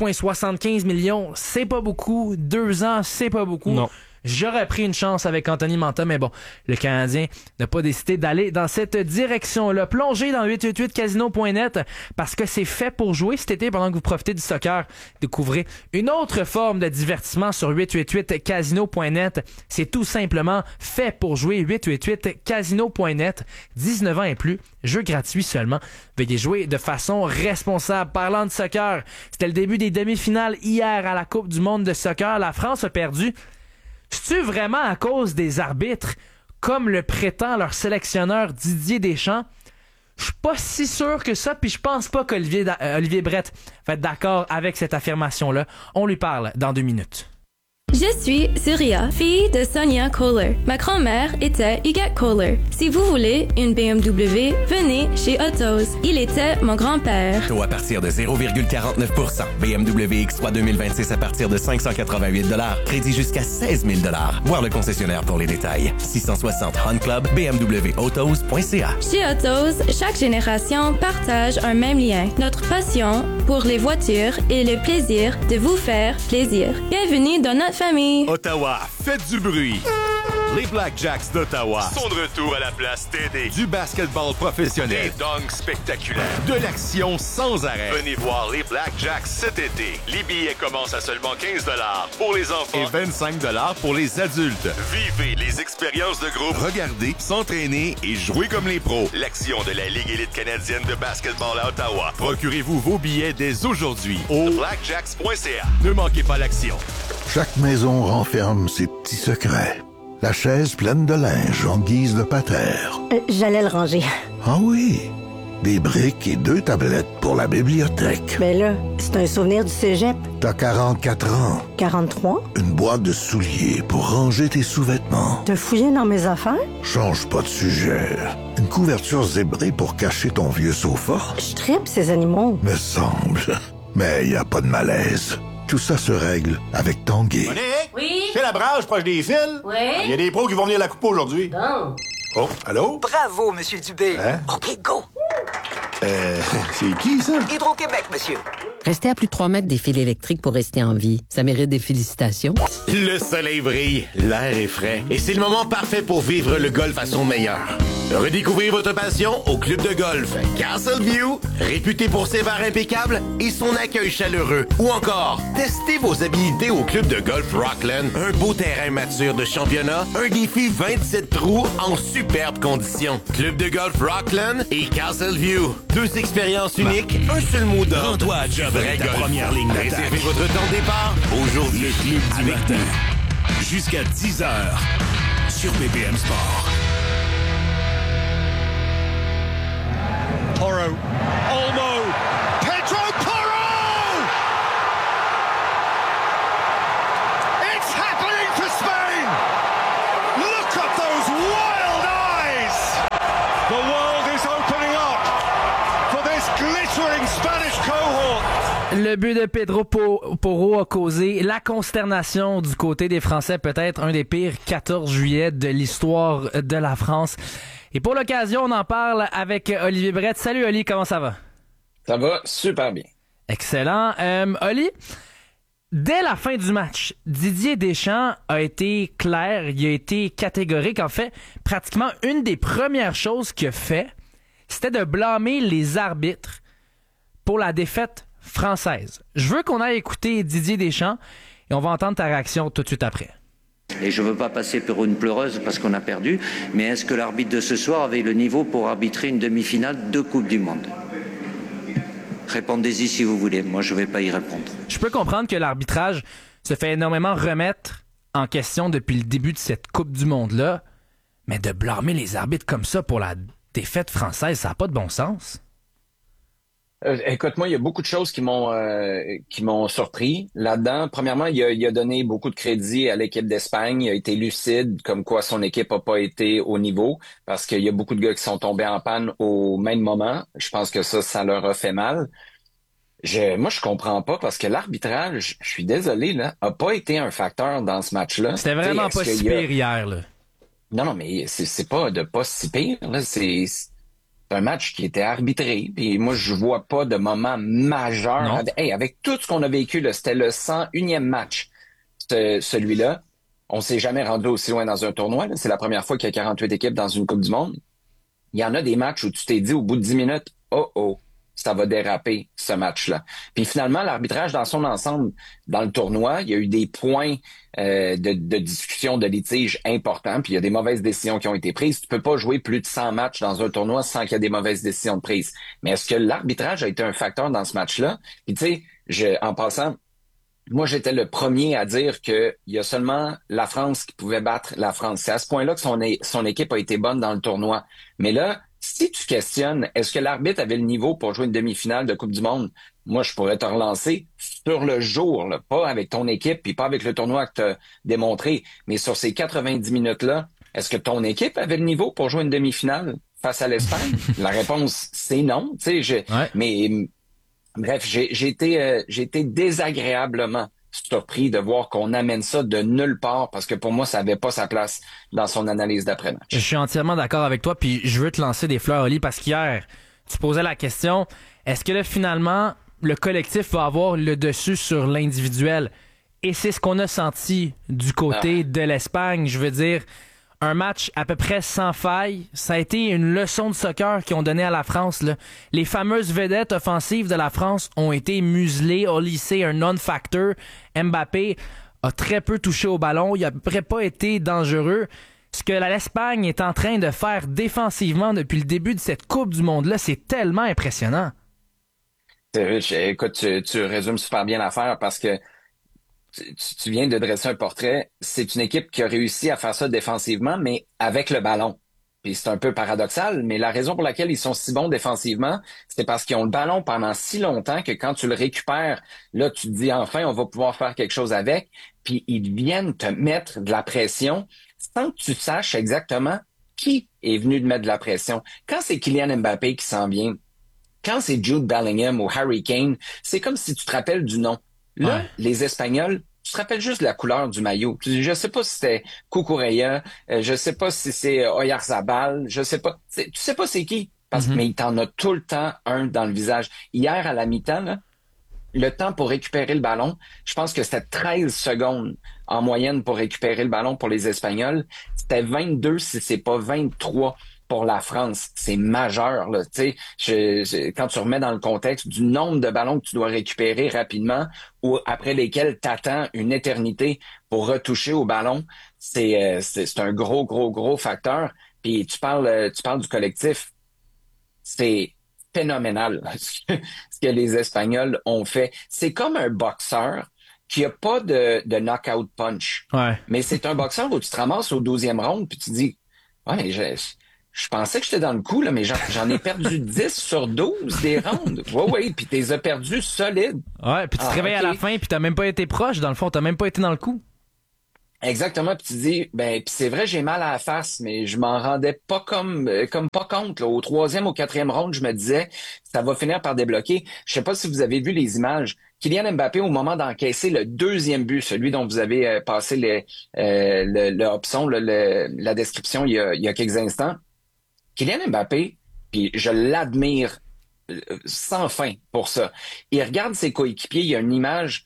4,75 millions, c'est pas beaucoup. 2 ans, c'est pas beaucoup. Non. J'aurais pris une chance avec Anthony Mantha, mais bon, le Canadien n'a pas décidé d'aller dans cette direction-là. Plongez dans 888casino.net parce que c'est fait pour jouer cet été pendant que vous profitez du soccer. Découvrez une autre forme de divertissement sur 888casino.net. C'est tout simplement fait pour jouer. 888casino.net. 19 ans et plus. Jeu gratuit seulement. Veuillez jouer de façon responsable. Parlant de soccer, c'était le début des demi-finales hier à la Coupe du monde de soccer. La France a perdu. C'est-tu vraiment à cause des arbitres, comme le prétend leur sélectionneur Didier Deschamps? Je suis pas si sûr que ça, puis je pense pas qu'Olivier Brett va être d'accord avec cette affirmation-là. On lui parle dans 2 minutes. Je suis Surya, fille de Sonia Kohler. Ma grand-mère était Huguette Kohler. Si vous voulez une BMW, venez chez Autos. Il était mon grand-père. Taux à partir de 0,49%. BMW X3 2026 à partir de 588 $. Crédit jusqu'à 16 000 $. Voir le concessionnaire pour les détails. 660 Hunt Club, bmwautos.ca. Chez Autos, chaque génération partage un même lien. Notre passion pour les voitures et le plaisir de vous faire plaisir. Bienvenue dans notre famille. Ottawa, faites du bruit. Les Blackjacks d'Ottawa sont de retour à la place TD. Du basketball professionnel, des dunks spectaculaires, de l'action sans arrêt. Venez voir les Blackjacks cet été. Les billets commencent à seulement 15 $ pour les enfants et 25 $ pour les adultes. Vivez les expériences de groupe, regardez, s'entraîner et jouer comme les pros. L'action de la Ligue élite canadienne de basketball à Ottawa. Procurez-vous vos billets dès aujourd'hui au blackjacks.ca. Ne manquez pas l'action. Chaque maison renferme ses petits secrets. La chaise pleine de linge en guise de patère. J'allais le ranger. Ah oui, des briques et 2 tablettes pour la bibliothèque. Mais là, c'est un souvenir du cégep. T'as 44 ans. 43? Une boîte de souliers pour ranger tes sous-vêtements. T'as fouillé dans mes affaires? Change pas de sujet. Une couverture zébrée pour cacher ton vieux sofa. Je tripe ces animaux. Me semble. Mais y a pas de malaise. Tout ça se règle avec Tanguay. Monique? Oui? C'est la brage proche des fils? Oui? Il y a des pros qui vont venir la couper aujourd'hui. Bon. Oh, allô? Bravo, Monsieur Dubé. Hein? OK, go! C'est qui, ça? Hydro-Québec, monsieur. Restez à plus de 3 mètres des fils électriques pour rester en vie. Ça mérite des félicitations. Le soleil brille, l'air est frais, et c'est le moment parfait pour vivre le golf à son meilleur. Redécouvrez votre passion au club de golf Castleview, réputé pour ses bars impeccables et son accueil chaleureux. Ou encore, testez vos habilités au club de golf Rockland, un beau terrain mature de championnat, un défi 27 trous en superbes conditions. Club de golf Rockland et Castleview, 2 expériences uniques, un seul mot d'ordre. Rends-toi à job avec ta première ligne d'attaque. Réservez votre temps de départ aujourd'hui. Le club du matin, jusqu'à 10h sur BPM Sport. Porro, Olmo, Pedro Porro! It's happening for Spain! Look at those wild eyes! The world is opening up for this glittering Spanish cohort. Le but de Pedro Porro a causé la consternation du côté des Français, peut-être un des pires 14 juillet de l'histoire de la France. Et pour l'occasion, on en parle avec Olivier Brett. Salut Oli, comment ça va? Ça va super bien. Excellent. Oli, dès la fin du match, Didier Deschamps a été clair, il a été catégorique. En fait, pratiquement une des premières choses qu'il a fait, c'était de blâmer les arbitres pour la défaite française. Je veux qu'on aille écouter Didier Deschamps et on va entendre ta réaction tout de suite après. Et je ne veux pas passer pour une pleureuse parce qu'on a perdu, mais est-ce que l'arbitre de ce soir avait le niveau pour arbitrer une demi-finale de Coupe du Monde? Répondez-y si vous voulez, moi je ne vais pas y répondre. Je peux comprendre que l'arbitrage se fait énormément remettre en question depuis le début de cette Coupe du Monde-là, mais de blâmer les arbitres comme ça pour la défaite française, ça n'a pas de bon sens. Écoute, moi, il y a beaucoup de choses qui m'ont surpris là-dedans. Premièrement, il a donné beaucoup de crédit à l'équipe d'Espagne. Il a été lucide, comme quoi son équipe n'a pas été au niveau, parce qu'il y a beaucoup de gars qui sont tombés en panne au même moment. Je pense que ça leur a fait mal. Moi, je comprends pas, parce que l'arbitrage, je suis désolé, là, a pas été un facteur dans ce match-là. C'était vraiment pas si pire hier, là. Non, mais c'est pas si pire, là. C'est un match qui était arbitré, puis moi, je vois pas de moment majeur. Avec tout ce qu'on a vécu, là, c'était le 101e match, celui-là. On s'est jamais rendu aussi loin dans un tournoi, là. C'est la première fois qu'il y a 48 équipes dans une Coupe du Monde. Il y en a des matchs où tu t'es dit au bout de 10 minutes, ça va déraper, ce match-là. Puis finalement, l'arbitrage dans son ensemble, dans le tournoi, il y a eu des points de discussion, de litige importants, puis il y a des mauvaises décisions qui ont été prises. Tu peux pas jouer plus de 100 matchs dans un tournoi sans qu'il y ait des mauvaises décisions de prise. Mais est-ce que l'arbitrage a été un facteur dans ce match-là? Puis tu sais, en passant, moi, j'étais le premier à dire que il y a seulement la France qui pouvait battre la France. C'est à ce point-là que son équipe a été bonne dans le tournoi. Mais là, si tu questionnes, est-ce que l'arbitre avait le niveau pour jouer une demi-finale de Coupe du Monde? Moi, je pourrais te relancer sur le jour, là, pas avec ton équipe puis pas avec le tournoi que tu as démontré, mais sur ces 90 minutes-là, est-ce que ton équipe avait le niveau pour jouer une demi-finale face à l'Espagne? La réponse, c'est non. Tu sais, mais bref, j'ai été désagréablement surpris de voir qu'on amène ça de nulle part, parce que pour moi, ça n'avait pas sa place dans son analyse d'après-match. Je suis entièrement d'accord avec toi, puis je veux te lancer des fleurs, Oli, parce qu'hier, tu posais la question, est-ce que là, finalement, le collectif va avoir le dessus sur l'individuel? Et c'est ce qu'on a senti du côté de l'Espagne. Je veux dire, un match à peu près sans faille. Ça a été une leçon de soccer qu'ils ont donné à la France, là. Les fameuses vedettes offensives de la France ont été muselées, au lycée, un non-factor. Mbappé a très peu touché au ballon. Il n'a à peu près pas été dangereux. Ce que l'Espagne est en train de faire défensivement depuis le début de cette Coupe du Monde-là, c'est tellement impressionnant. Écoute, tu résumes super bien l'affaire, parce que tu viens de dresser un portrait. C'est une équipe qui a réussi à faire ça défensivement, mais avec le ballon. Puis c'est un peu paradoxal, mais la raison pour laquelle ils sont si bons défensivement, c'est parce qu'ils ont le ballon pendant si longtemps que quand tu le récupères, là, tu te dis enfin, on va pouvoir faire quelque chose avec. Puis ils viennent te mettre de la pression sans que tu saches exactement qui est venu te mettre de la pression. Quand c'est Kylian Mbappé qui s'en vient, quand c'est Jude Bellingham ou Harry Kane, c'est comme si tu te rappelles du nom. Là, les Espagnols, tu te rappelles juste de la couleur du maillot. Je sais pas si c'était Cucurella, je sais pas si c'est Oyarzabal, je sais pas. Tu sais pas c'est qui. mais il t'en a tout le temps un dans le visage. Hier, à la mi-temps, là, le temps pour récupérer le ballon, je pense que c'était 13 secondes en moyenne pour récupérer le ballon pour les Espagnols. C'était 22, si c'est pas 23 pour la France. C'est majeur, là. Tu sais, quand tu remets dans le contexte du nombre de ballons que tu dois récupérer rapidement ou après lesquels t'attends une éternité pour retoucher au ballon, c'est un gros facteur. Puis tu parles du collectif. C'est phénoménal ce que les Espagnols ont fait. C'est comme un boxeur qui a pas de knockout punch. Ouais. Mais c'est un boxeur où tu te ramasses au 12e round puis tu dis « Ouais, mais je pensais que j'étais dans le coup, là, mais j'en ai perdu 10 sur 12 des rounds. Oui, puis tu les as perdus solides. » Ouais, puis tu te réveilles à la fin puis t'as même pas été proche. Dans le fond, t'as même pas été dans le coup. Exactement, puis tu dis, puis c'est vrai, j'ai mal à la face, mais je m'en rendais pas comme pas compte. Là. Au 3e, au 4e round, je me disais, ça va finir par débloquer. Je sais pas si vous avez vu les images. Kylian Mbappé, au moment d'encaisser le 2e but, celui dont vous avez passé le option, la description il y a quelques instants, Kylian Mbappé, puis je l'admire sans fin pour ça. Il regarde ses coéquipiers, il y a une image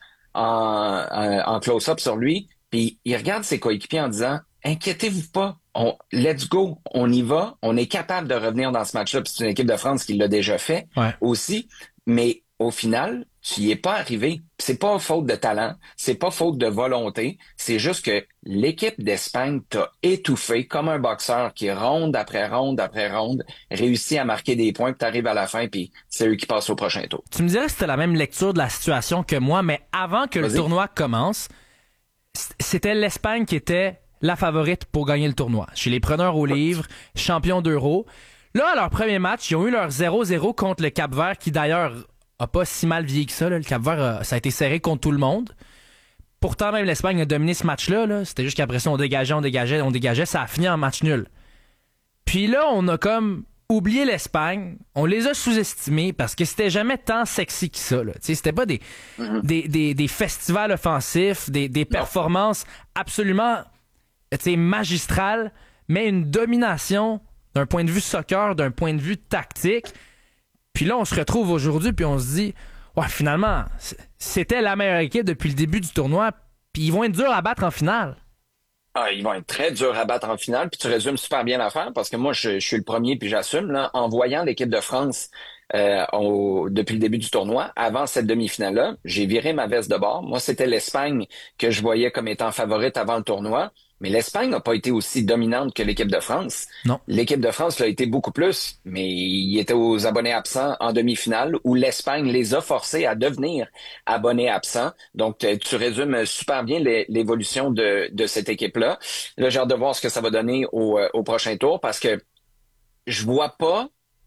en close-up sur lui. Puis il regarde ses coéquipiers en disant « Inquiétez-vous pas, let's go, on y va, on est capable de revenir dans ce match-là. » Puis c'est une équipe de France qui l'a déjà fait aussi. Mais au final, tu y es pas arrivé. Puis c'est pas faute de talent, c'est pas faute de volonté. C'est juste que l'équipe d'Espagne t'a étouffé comme un boxeur qui, ronde après ronde après ronde, réussit à marquer des points, puis t'arrives à la fin, puis c'est eux qui passent au prochain tour. Tu me dirais que c'était la même lecture de la situation que moi, mais avant que le tournoi commence, c'était l'Espagne qui était la favorite pour gagner le tournoi. Chez les preneurs au livre, champions d'Euro. Là, à leur premier match, ils ont eu leur 0-0 contre le Cap-Vert, qui d'ailleurs a pas si mal vieilli que ça. Là. Le Cap-Vert, ça a été serré contre tout le monde. Pourtant, même l'Espagne a dominé ce match-là. Là. C'était juste qu'après ça, on dégageait. Ça a fini en match nul. Puis là, on a comme oublié l'Espagne. On les a sous-estimés parce que c'était jamais tant sexy que ça. Là. C'était pas des festivals offensifs, des performances absolument magistrales, mais une domination d'un point de vue soccer, d'un point de vue tactique. Puis là, on se retrouve aujourd'hui puis on se dit ouais, finalement, c'était la meilleure équipe depuis le début du tournoi, puis ils vont être durs à battre en finale. Ils vont être très durs à battre en finale, puis tu résumes super bien l'affaire, parce que moi, je suis le premier, puis j'assume, là, en voyant l'équipe de France depuis le début du tournoi, avant cette demi-finale-là, j'ai viré ma veste de bord. Moi, c'était l'Espagne que je voyais comme étant favorite avant le tournoi, mais l'Espagne n'a pas été aussi dominante que l'équipe de France. Non. L'équipe de France l'a été beaucoup plus, mais il était aux abonnés absents en demi-finale, où l'Espagne les a forcés à devenir abonnés absents. Donc, tu résumes super bien l'évolution de cette équipe-là. Là, j'ai hâte de voir ce que ça va donner au prochain tour, parce que je vois pas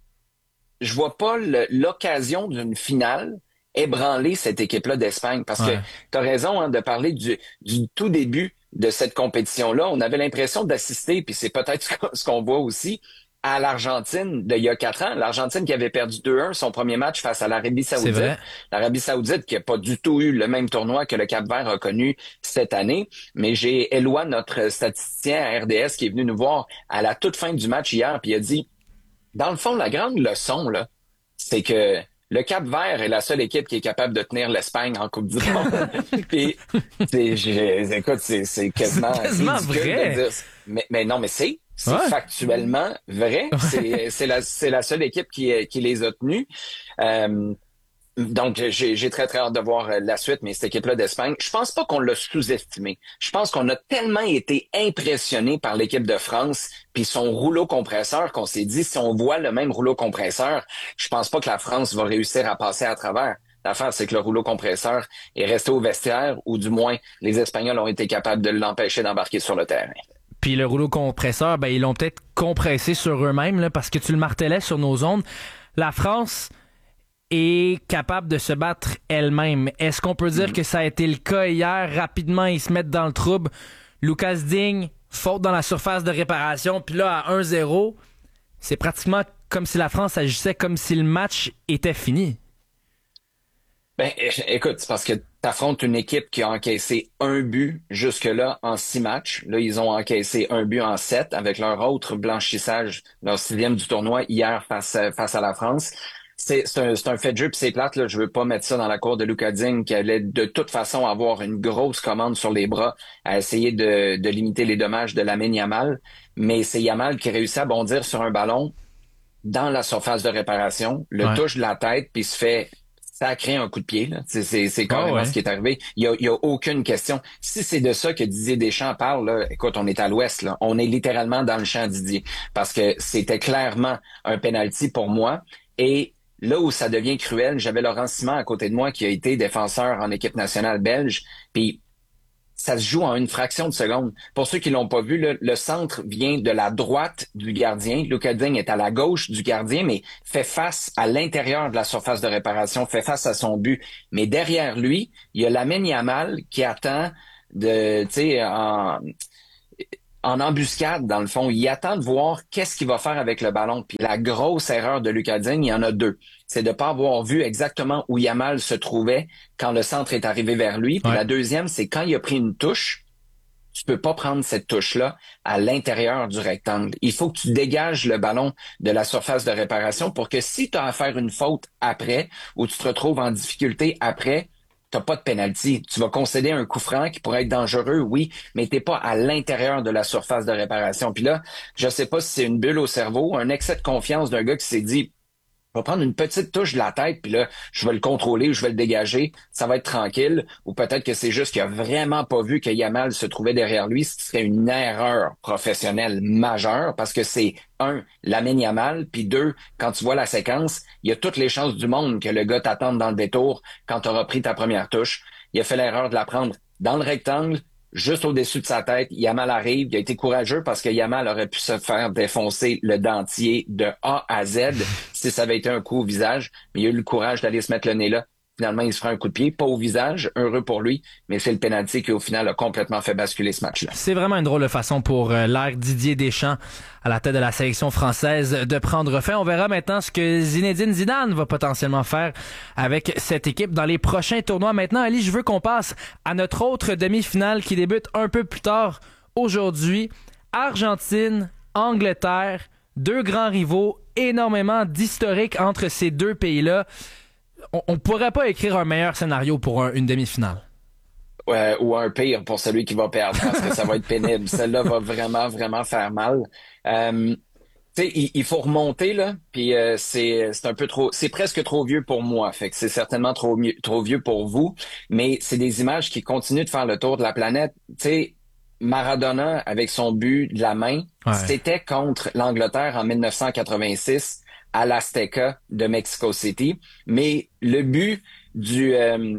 l'occasion d'une finale ébranler cette équipe-là d'Espagne. Parce que tu as raison de parler du tout début de cette compétition-là. On avait l'impression d'assister, puis c'est peut-être ce qu'on voit aussi, à l'Argentine d'il y a 4 ans. L'Argentine qui avait perdu 2-1 son premier match face à l'Arabie Saoudite. C'est vrai. L'Arabie Saoudite qui n'a pas du tout eu le même tournoi que le Cap-Vert a connu cette année. Mais j'ai Éloi, notre statisticien à RDS, qui est venu nous voir à la toute fin du match hier, puis il a dit, dans le fond, la grande leçon, là, c'est que le Cap-Vert est la seule équipe qui est capable de tenir l'Espagne en Coupe du Monde. Puis, écoute, c'est quasiment vrai. De dire. Mais non, mais c'est factuellement vrai. C'est la seule équipe qui les a tenus. Donc, j'ai très, très hâte de voir la suite, mais cette équipe-là d'Espagne, je pense pas qu'on l'a sous-estimé. Je pense qu'on a tellement été impressionné par l'équipe de France puis son rouleau compresseur qu'on s'est dit, si on voit le même rouleau compresseur, je pense pas que la France va réussir à passer à travers. L'affaire, c'est que le rouleau compresseur est resté au vestiaire, ou du moins, les Espagnols ont été capables de l'empêcher d'embarquer sur le terrain. Puis le rouleau compresseur, ils l'ont peut-être compressé sur eux-mêmes, là, parce que tu le martelais sur nos ondes. La France est capable de se battre elle-même. Est-ce qu'on peut dire que ça a été le cas hier? Rapidement, ils se mettent dans le trouble. Lucas Digne, faute dans la surface de réparation, puis là, à 1-0, c'est pratiquement comme si la France agissait comme si le match était fini. Écoute, c'est parce que t'affrontes une équipe qui a encaissé un but jusque-là en 6 matchs. Là, ils ont encaissé un but en 7 avec leur autre blanchissage, leur 6e du tournoi hier face à la France. C'est un fait de jeu, puis c'est plate, là. Je veux pas mettre ça dans la cour de Luka Digne, qui allait de toute façon avoir une grosse commande sur les bras à essayer de limiter les dommages de Lamine Yamal. Mais c'est Yamal qui réussit à bondir sur un ballon dans la surface de réparation, le touche de la tête, puis se fait sacrer un coup de pied. Là. C'est carrément ce qui est arrivé. Il y a aucune question. Si c'est de ça que Didier Deschamps parle, là, écoute, on est à l'ouest, là. On est littéralement dans le champ Didier. Parce que c'était clairement un penalty pour moi. Et là où ça devient cruel, j'avais Laurent Simon à côté de moi qui a été défenseur en équipe nationale belge. Puis ça se joue en une fraction de seconde. Pour ceux qui l'ont pas vu, le centre vient de la droite du gardien. Luka Digne est à la gauche du gardien, mais fait face à l'intérieur de la surface de réparation, fait face à son but. Mais derrière lui, il y a Lamine Yamal qui attend en embuscade, dans le fond. Il attend de voir qu'est-ce qu'il va faire avec le ballon. Puis la grosse erreur de Luka Digne, il y en a 2. C'est de pas avoir vu exactement où Yamal se trouvait quand le centre est arrivé vers lui. Puis la deuxième, c'est quand il a pris une touche, tu peux pas prendre cette touche-là à l'intérieur du rectangle. Il faut que tu dégages le ballon de la surface de réparation pour que si tu as à faire une faute après ou tu te retrouves en difficulté après, t'as pas de penalty. Tu vas concéder un coup franc qui pourrait être dangereux, oui, mais t'es pas à l'intérieur de la surface de réparation. Puis là, je sais pas si c'est une bulle au cerveau, un excès de confiance d'un gars qui s'est dit je vais prendre une petite touche de la tête, puis là, je vais le contrôler ou je vais le dégager, ça va être tranquille. Ou peut-être que c'est juste qu'il a vraiment pas vu que Yamal se trouvait derrière lui, ce qui serait une erreur professionnelle majeure, parce que c'est, 1, Lamine Yamal, puis 2, quand tu vois la séquence, il y a toutes les chances du monde que le gars t'attende dans le détour quand tu auras pris ta première touche. Il a fait l'erreur de la prendre dans le rectangle, juste au-dessus de sa tête. Yamal arrive. Il a été courageux parce que Yamal aurait pu se faire défoncer le dentier de A à Z si ça avait été un coup au visage. Mais il a eu le courage d'aller se mettre le nez là. Finalement, il se fera un coup de pied, pas au visage, heureux pour lui, mais c'est le pénalty qui, au final, a complètement fait basculer ce match-là. C'est vraiment une drôle de façon pour l'ère Didier Deschamps à la tête de la sélection française de prendre fin. On verra maintenant ce que Zinedine Zidane va potentiellement faire avec cette équipe dans les prochains tournois. Maintenant, Ali, je veux qu'on passe à notre autre demi-finale qui débute un peu plus tard aujourd'hui. Argentine, Angleterre, 2 grands rivaux, énormément d'historique entre ces 2 pays-là. On pourrait pas écrire un meilleur scénario pour une demi-finale. Ouais, ou un pire pour celui qui va perdre, parce que ça va être pénible. Celle-là va vraiment, vraiment faire mal. Tu sais, il faut remonter, là, puis c'est un peu trop... C'est presque trop vieux pour moi, fait que c'est certainement trop vieux pour vous, mais c'est des images qui continuent de faire le tour de la planète. Tu sais, Maradona, avec son but de la main, c'était contre l'Angleterre en 1986, à l'Azteca de Mexico City, mais le but du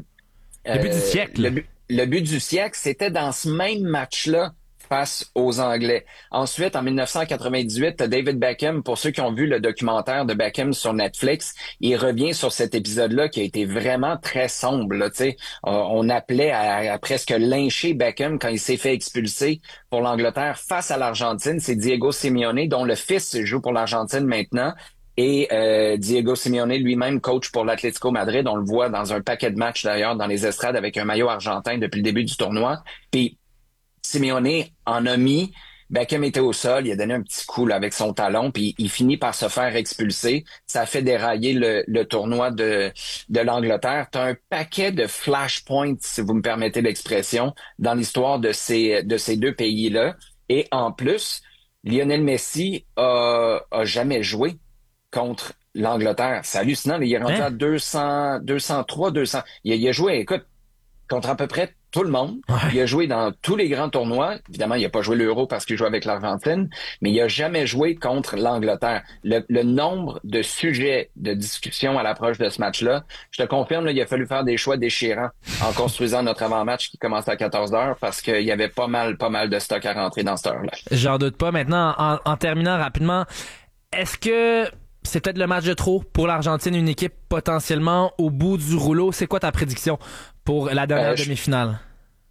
siècle. Le but du siècle, c'était dans ce même match-là face aux Anglais. Ensuite, en 1998, David Beckham, pour ceux qui ont vu le documentaire de Beckham sur Netflix, il revient sur cet épisode-là qui a été vraiment très sombre. Là, on appelait à presque lyncher Beckham quand il s'est fait expulser pour l'Angleterre face à l'Argentine. C'est Diego Simeone, dont le fils joue pour l'Argentine maintenant. Et Diego Simeone lui-même coach pour l'Atlético Madrid. On le voit dans un paquet de matchs d'ailleurs dans les estrades avec un maillot argentin depuis le début du tournoi. Puis Simeone en a mis. Beckham était au sol, il a donné un petit coup là, avec son talon, puis il finit par se faire expulser. Ça a fait dérailler le tournoi de l'Angleterre. T'as un paquet de flashpoints, si vous me permettez l'expression, dans l'histoire de ces 2 pays-là. Et en plus, Lionel Messi a jamais joué contre l'Angleterre. C'est hallucinant. Il est rendu à 203, 200. Il a joué, écoute, contre à peu près tout le monde. Il a joué dans tous les grands tournois. Évidemment, il n'a pas joué l'Euro parce qu'il joue avec l'Argentine, mais il a jamais joué contre l'Angleterre. Le nombre de sujets de discussion à l'approche de ce match-là, je te confirme, là, il a fallu faire des choix déchirants en construisant notre avant-match qui commence à 14h parce qu'il y avait pas mal de stock à rentrer dans cette heure-là. J'en doute pas. Maintenant, en terminant rapidement, est-ce que c'est peut-être le match de trop pour l'Argentine, une équipe potentiellement au bout du rouleau? C'est quoi ta prédiction pour la dernière demi-finale?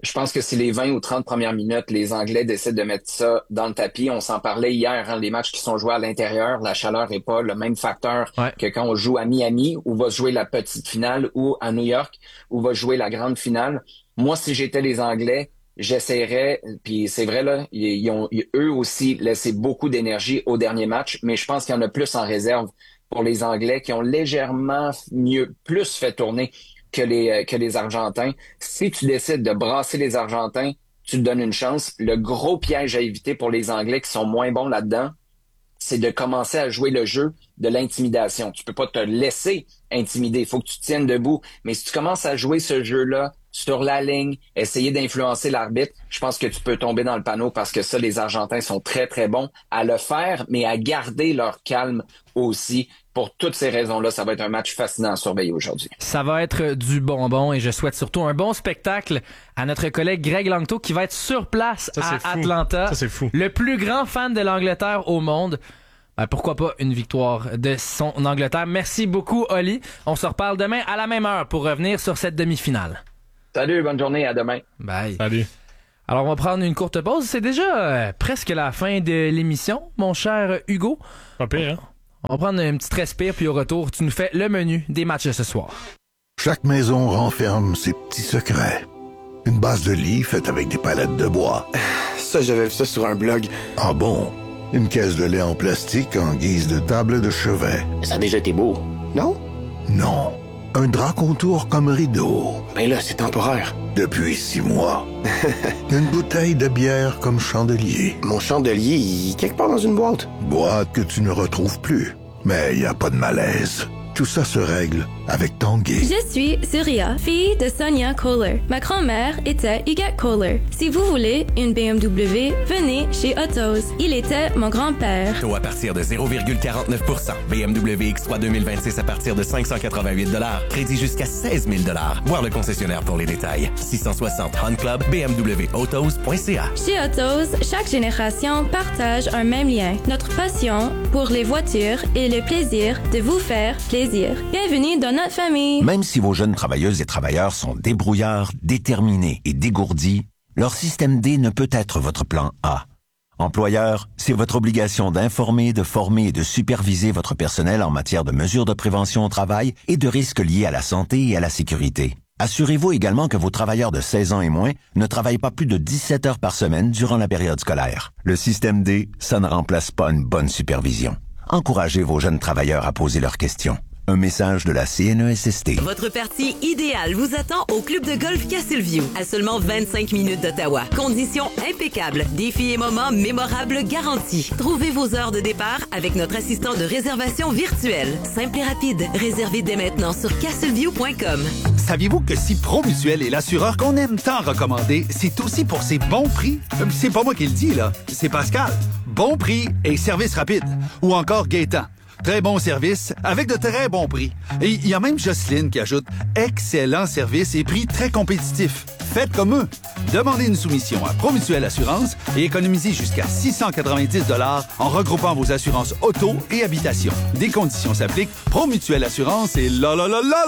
Je pense que si les 20 ou 30 premières minutes, les Anglais décident de mettre ça dans le tapis, on s'en parlait hier, hein, les matchs qui sont joués à l'intérieur, la chaleur n'est pas le même facteur que quand on joue à Miami, où va se jouer la petite finale, ou à New York, où va jouer la grande finale. Moi, si j'étais les Anglais, j'essaierais, puis c'est vrai, là, ils ont eux aussi laissé beaucoup d'énergie au dernier match, mais je pense qu'il y en a plus en réserve pour les Anglais qui ont légèrement plus fait tourner que les Argentins. Si tu décides de brasser les Argentins, tu te donnes une chance. Le gros piège à éviter pour les Anglais qui sont moins bons là-dedans, c'est de commencer à jouer le jeu de l'intimidation. Tu peux pas te laisser intimider. Il faut que tu tiennes debout. Mais si tu commences à jouer ce jeu-là sur la ligne, essayer d'influencer l'arbitre, je pense que tu peux tomber dans le panneau parce que ça, les Argentins sont très, très bons à le faire, mais à garder leur calme aussi. Pour toutes ces raisons-là, ça va être un match fascinant à surveiller aujourd'hui. Ça va être du bonbon et je souhaite surtout un bon spectacle à notre collègue Greg Langto qui va être sur place à Atlanta. Ça, c'est fou. Le plus grand fan de l'Angleterre au monde. Pourquoi pas une victoire de son Angleterre. Merci beaucoup, Oli. On se reparle demain à la même heure pour revenir sur cette demi-finale. Salut, bonne journée, à demain. Bye. Salut. Alors, on va prendre une courte pause. C'est déjà presque la fin de l'émission, mon cher Hugo. Pas pire, hein? On va prendre une petite respire, puis au retour, tu nous fais le menu des matchs de ce soir. Chaque maison renferme ses petits secrets. Une base de lit faite avec des palettes de bois. Ça, j'avais vu ça sur un blog. Ah bon? Une caisse de lait en plastique en guise de table de chevet. Ça a déjà été beau, non? Non. Un drap contour comme rideau. Ben là, c'est temporaire. Depuis 6 mois. Une bouteille de bière comme chandelier. Mon chandelier, il est quelque part dans une boîte. Boîte que tu ne retrouves plus. Mais il n'y a pas de malaise. Tout ça se règle avec Tanguay. Je suis Surya, fille de Sonia Kohler. Ma grand-mère était Huguette Kohler. Si vous voulez une BMW, venez chez Autos. Il était mon grand-père. Taux à partir de 0,49%. BMW X3 2026 à partir de 588 $. Crédit jusqu'à 16 000 $. Voir le concessionnaire pour les détails. 660 Hunt Club, bmwautos.ca. Chez Autos, chaque génération partage un même lien. Notre passion pour les voitures et le plaisir de vous faire plaisir. Bienvenue dans notre famille. Même si vos jeunes travailleuses et travailleurs sont débrouillards, déterminés et dégourdis, leur système D ne peut être votre plan A. Employeur, c'est votre obligation d'informer, de former et de superviser votre personnel en matière de mesures de prévention au travail et de risques liés à la santé et à la sécurité. Assurez-vous également que vos travailleurs de 16 ans et moins ne travaillent pas plus de 17 heures par semaine durant la période scolaire. Le système D, ça ne remplace pas une bonne supervision. Encouragez vos jeunes travailleurs à poser leurs questions. Un message de la CNESST. Votre partie idéale vous attend au club de golf Castleview, à seulement 25 minutes d'Ottawa. Conditions impeccables, défis et moments mémorables garantis. Trouvez vos heures de départ avec notre assistant de réservation virtuelle. Simple et rapide. Réservez dès maintenant sur castleview.com. Saviez-vous que si Promutuel est l'assureur qu'on aime tant recommander, c'est aussi pour ses bons prix? C'est pas moi qui le dis, là. C'est Pascal. Bon prix et service rapide. Ou encore Gaétan. Très bon service, avec de très bons prix. Et il y a même Jocelyne qui ajoute « Excellent service et prix très compétitifs. Faites comme eux. » Demandez une soumission à Promutuel Assurance et économisez jusqu'à 690 $ en regroupant vos assurances auto et habitation. Des conditions s'appliquent. Promutuel Assurance et la.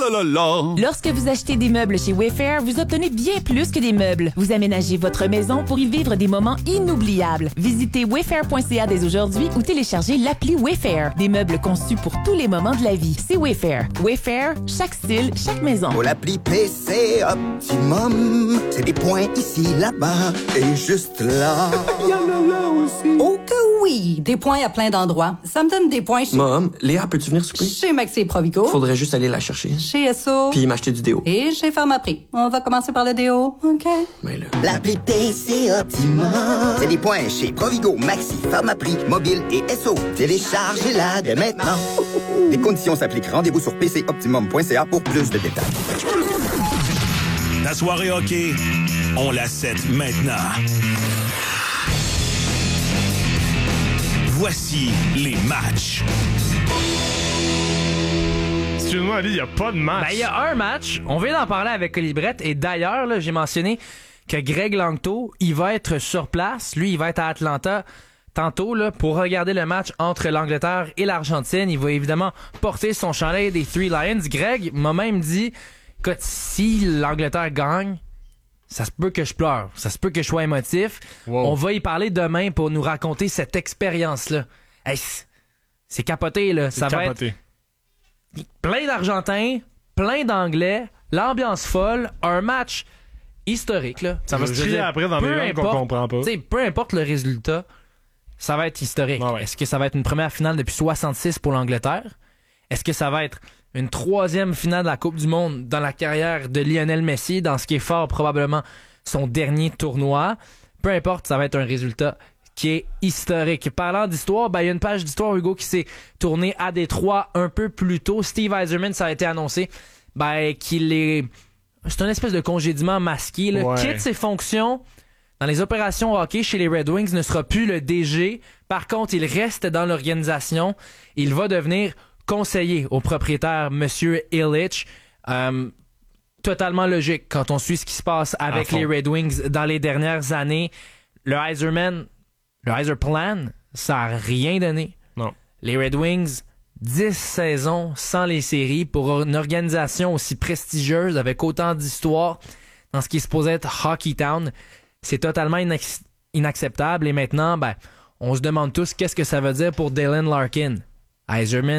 Lorsque vous achetez des meubles chez Wayfair, vous obtenez bien plus que des meubles. Vous aménagez votre maison pour y vivre des moments inoubliables. Visitez wayfair.ca dès aujourd'hui ou téléchargez l'appli Wayfair. Des meubles conçus pour tous les moments de la vie. C'est Wayfair. Wayfair, chaque style, chaque maison. Pour l'appli PC Optimum, c'est des points ici, là-bas et juste là. Il y en a là aussi. Oh que oui! Des points à plein d'endroits. Ça me donne des points chez... Mom, Léa, peux-tu venir souper? Chez Maxi et Provigo. Faudrait juste aller la chercher. Chez Esso. Puis m'acheter du déo. Et chez Pharmaprix. On va commencer par le déo, OK? Mais là... L'appli PC Optimum, c'est des points chez Provigo, Maxi, Pharmaprix, Mobile et Esso. Téléchargez-la dès maintenant. Les conditions s'appliquent. Rendez-vous sur pcoptimum.ca pour plus de détails. Ta soirée hockey, on la set maintenant. Voici les matchs. Excuse-moi, Ali, il n'y a pas de match. Il y a un match. On vient d'en parler avec Olibrette. Et d'ailleurs, là, j'ai mentionné que Greg Langto, il va être sur place. Lui, il va être à Atlanta tantôt là, pour regarder le match entre l'Angleterre et l'Argentine. Il va évidemment porter son chandail des Three Lions. Greg m'a même dit que si l'Angleterre gagne, Ça se peut que je pleure. Ça se peut que je sois émotif. Wow. On va y parler demain pour nous raconter cette expérience-là. Hey, c'est capoté, là. Ça va être plein d'Argentins, plein d'Anglais, l'ambiance folle, un match historique, là. Ça va se trier après dans des langues qu'on comprend pas. Peu importe le résultat, ça va être historique. Ah ouais. Est-ce que ça va être une première finale depuis 66 pour l'Angleterre? Est-ce que ça va être une troisième finale de la Coupe du Monde dans la carrière de Lionel Messi, dans ce qui est fort probablement son dernier tournoi? Peu importe, ça va être un résultat qui est historique. Parlant d'histoire, il y a une page d'histoire, Hugo, qui s'est tournée à Détroit un peu plus tôt. Steve Yzerman, ça a été annoncé qu'il est... C'est une espèce de congédiement masqué. Là. Ouais. Quitte ses fonctions dans les opérations hockey chez les Red Wings, ne sera plus le DG. Par contre, il reste dans l'organisation. Il va devenir conseiller au propriétaire, Monsieur Ilitch. Totalement logique quand on suit ce qui se passe avec les Red Wings dans les dernières années. Le Yzer Plan, ça n'a rien donné. Non. Les Red Wings, 10 saisons sans les séries pour une organisation aussi prestigieuse avec autant d'histoire dans ce qui est supposé être Hockey Town. C'est totalement inacceptable. Et maintenant, on se demande tous qu'est-ce que ça veut dire pour Dylan Larkin. Yzerman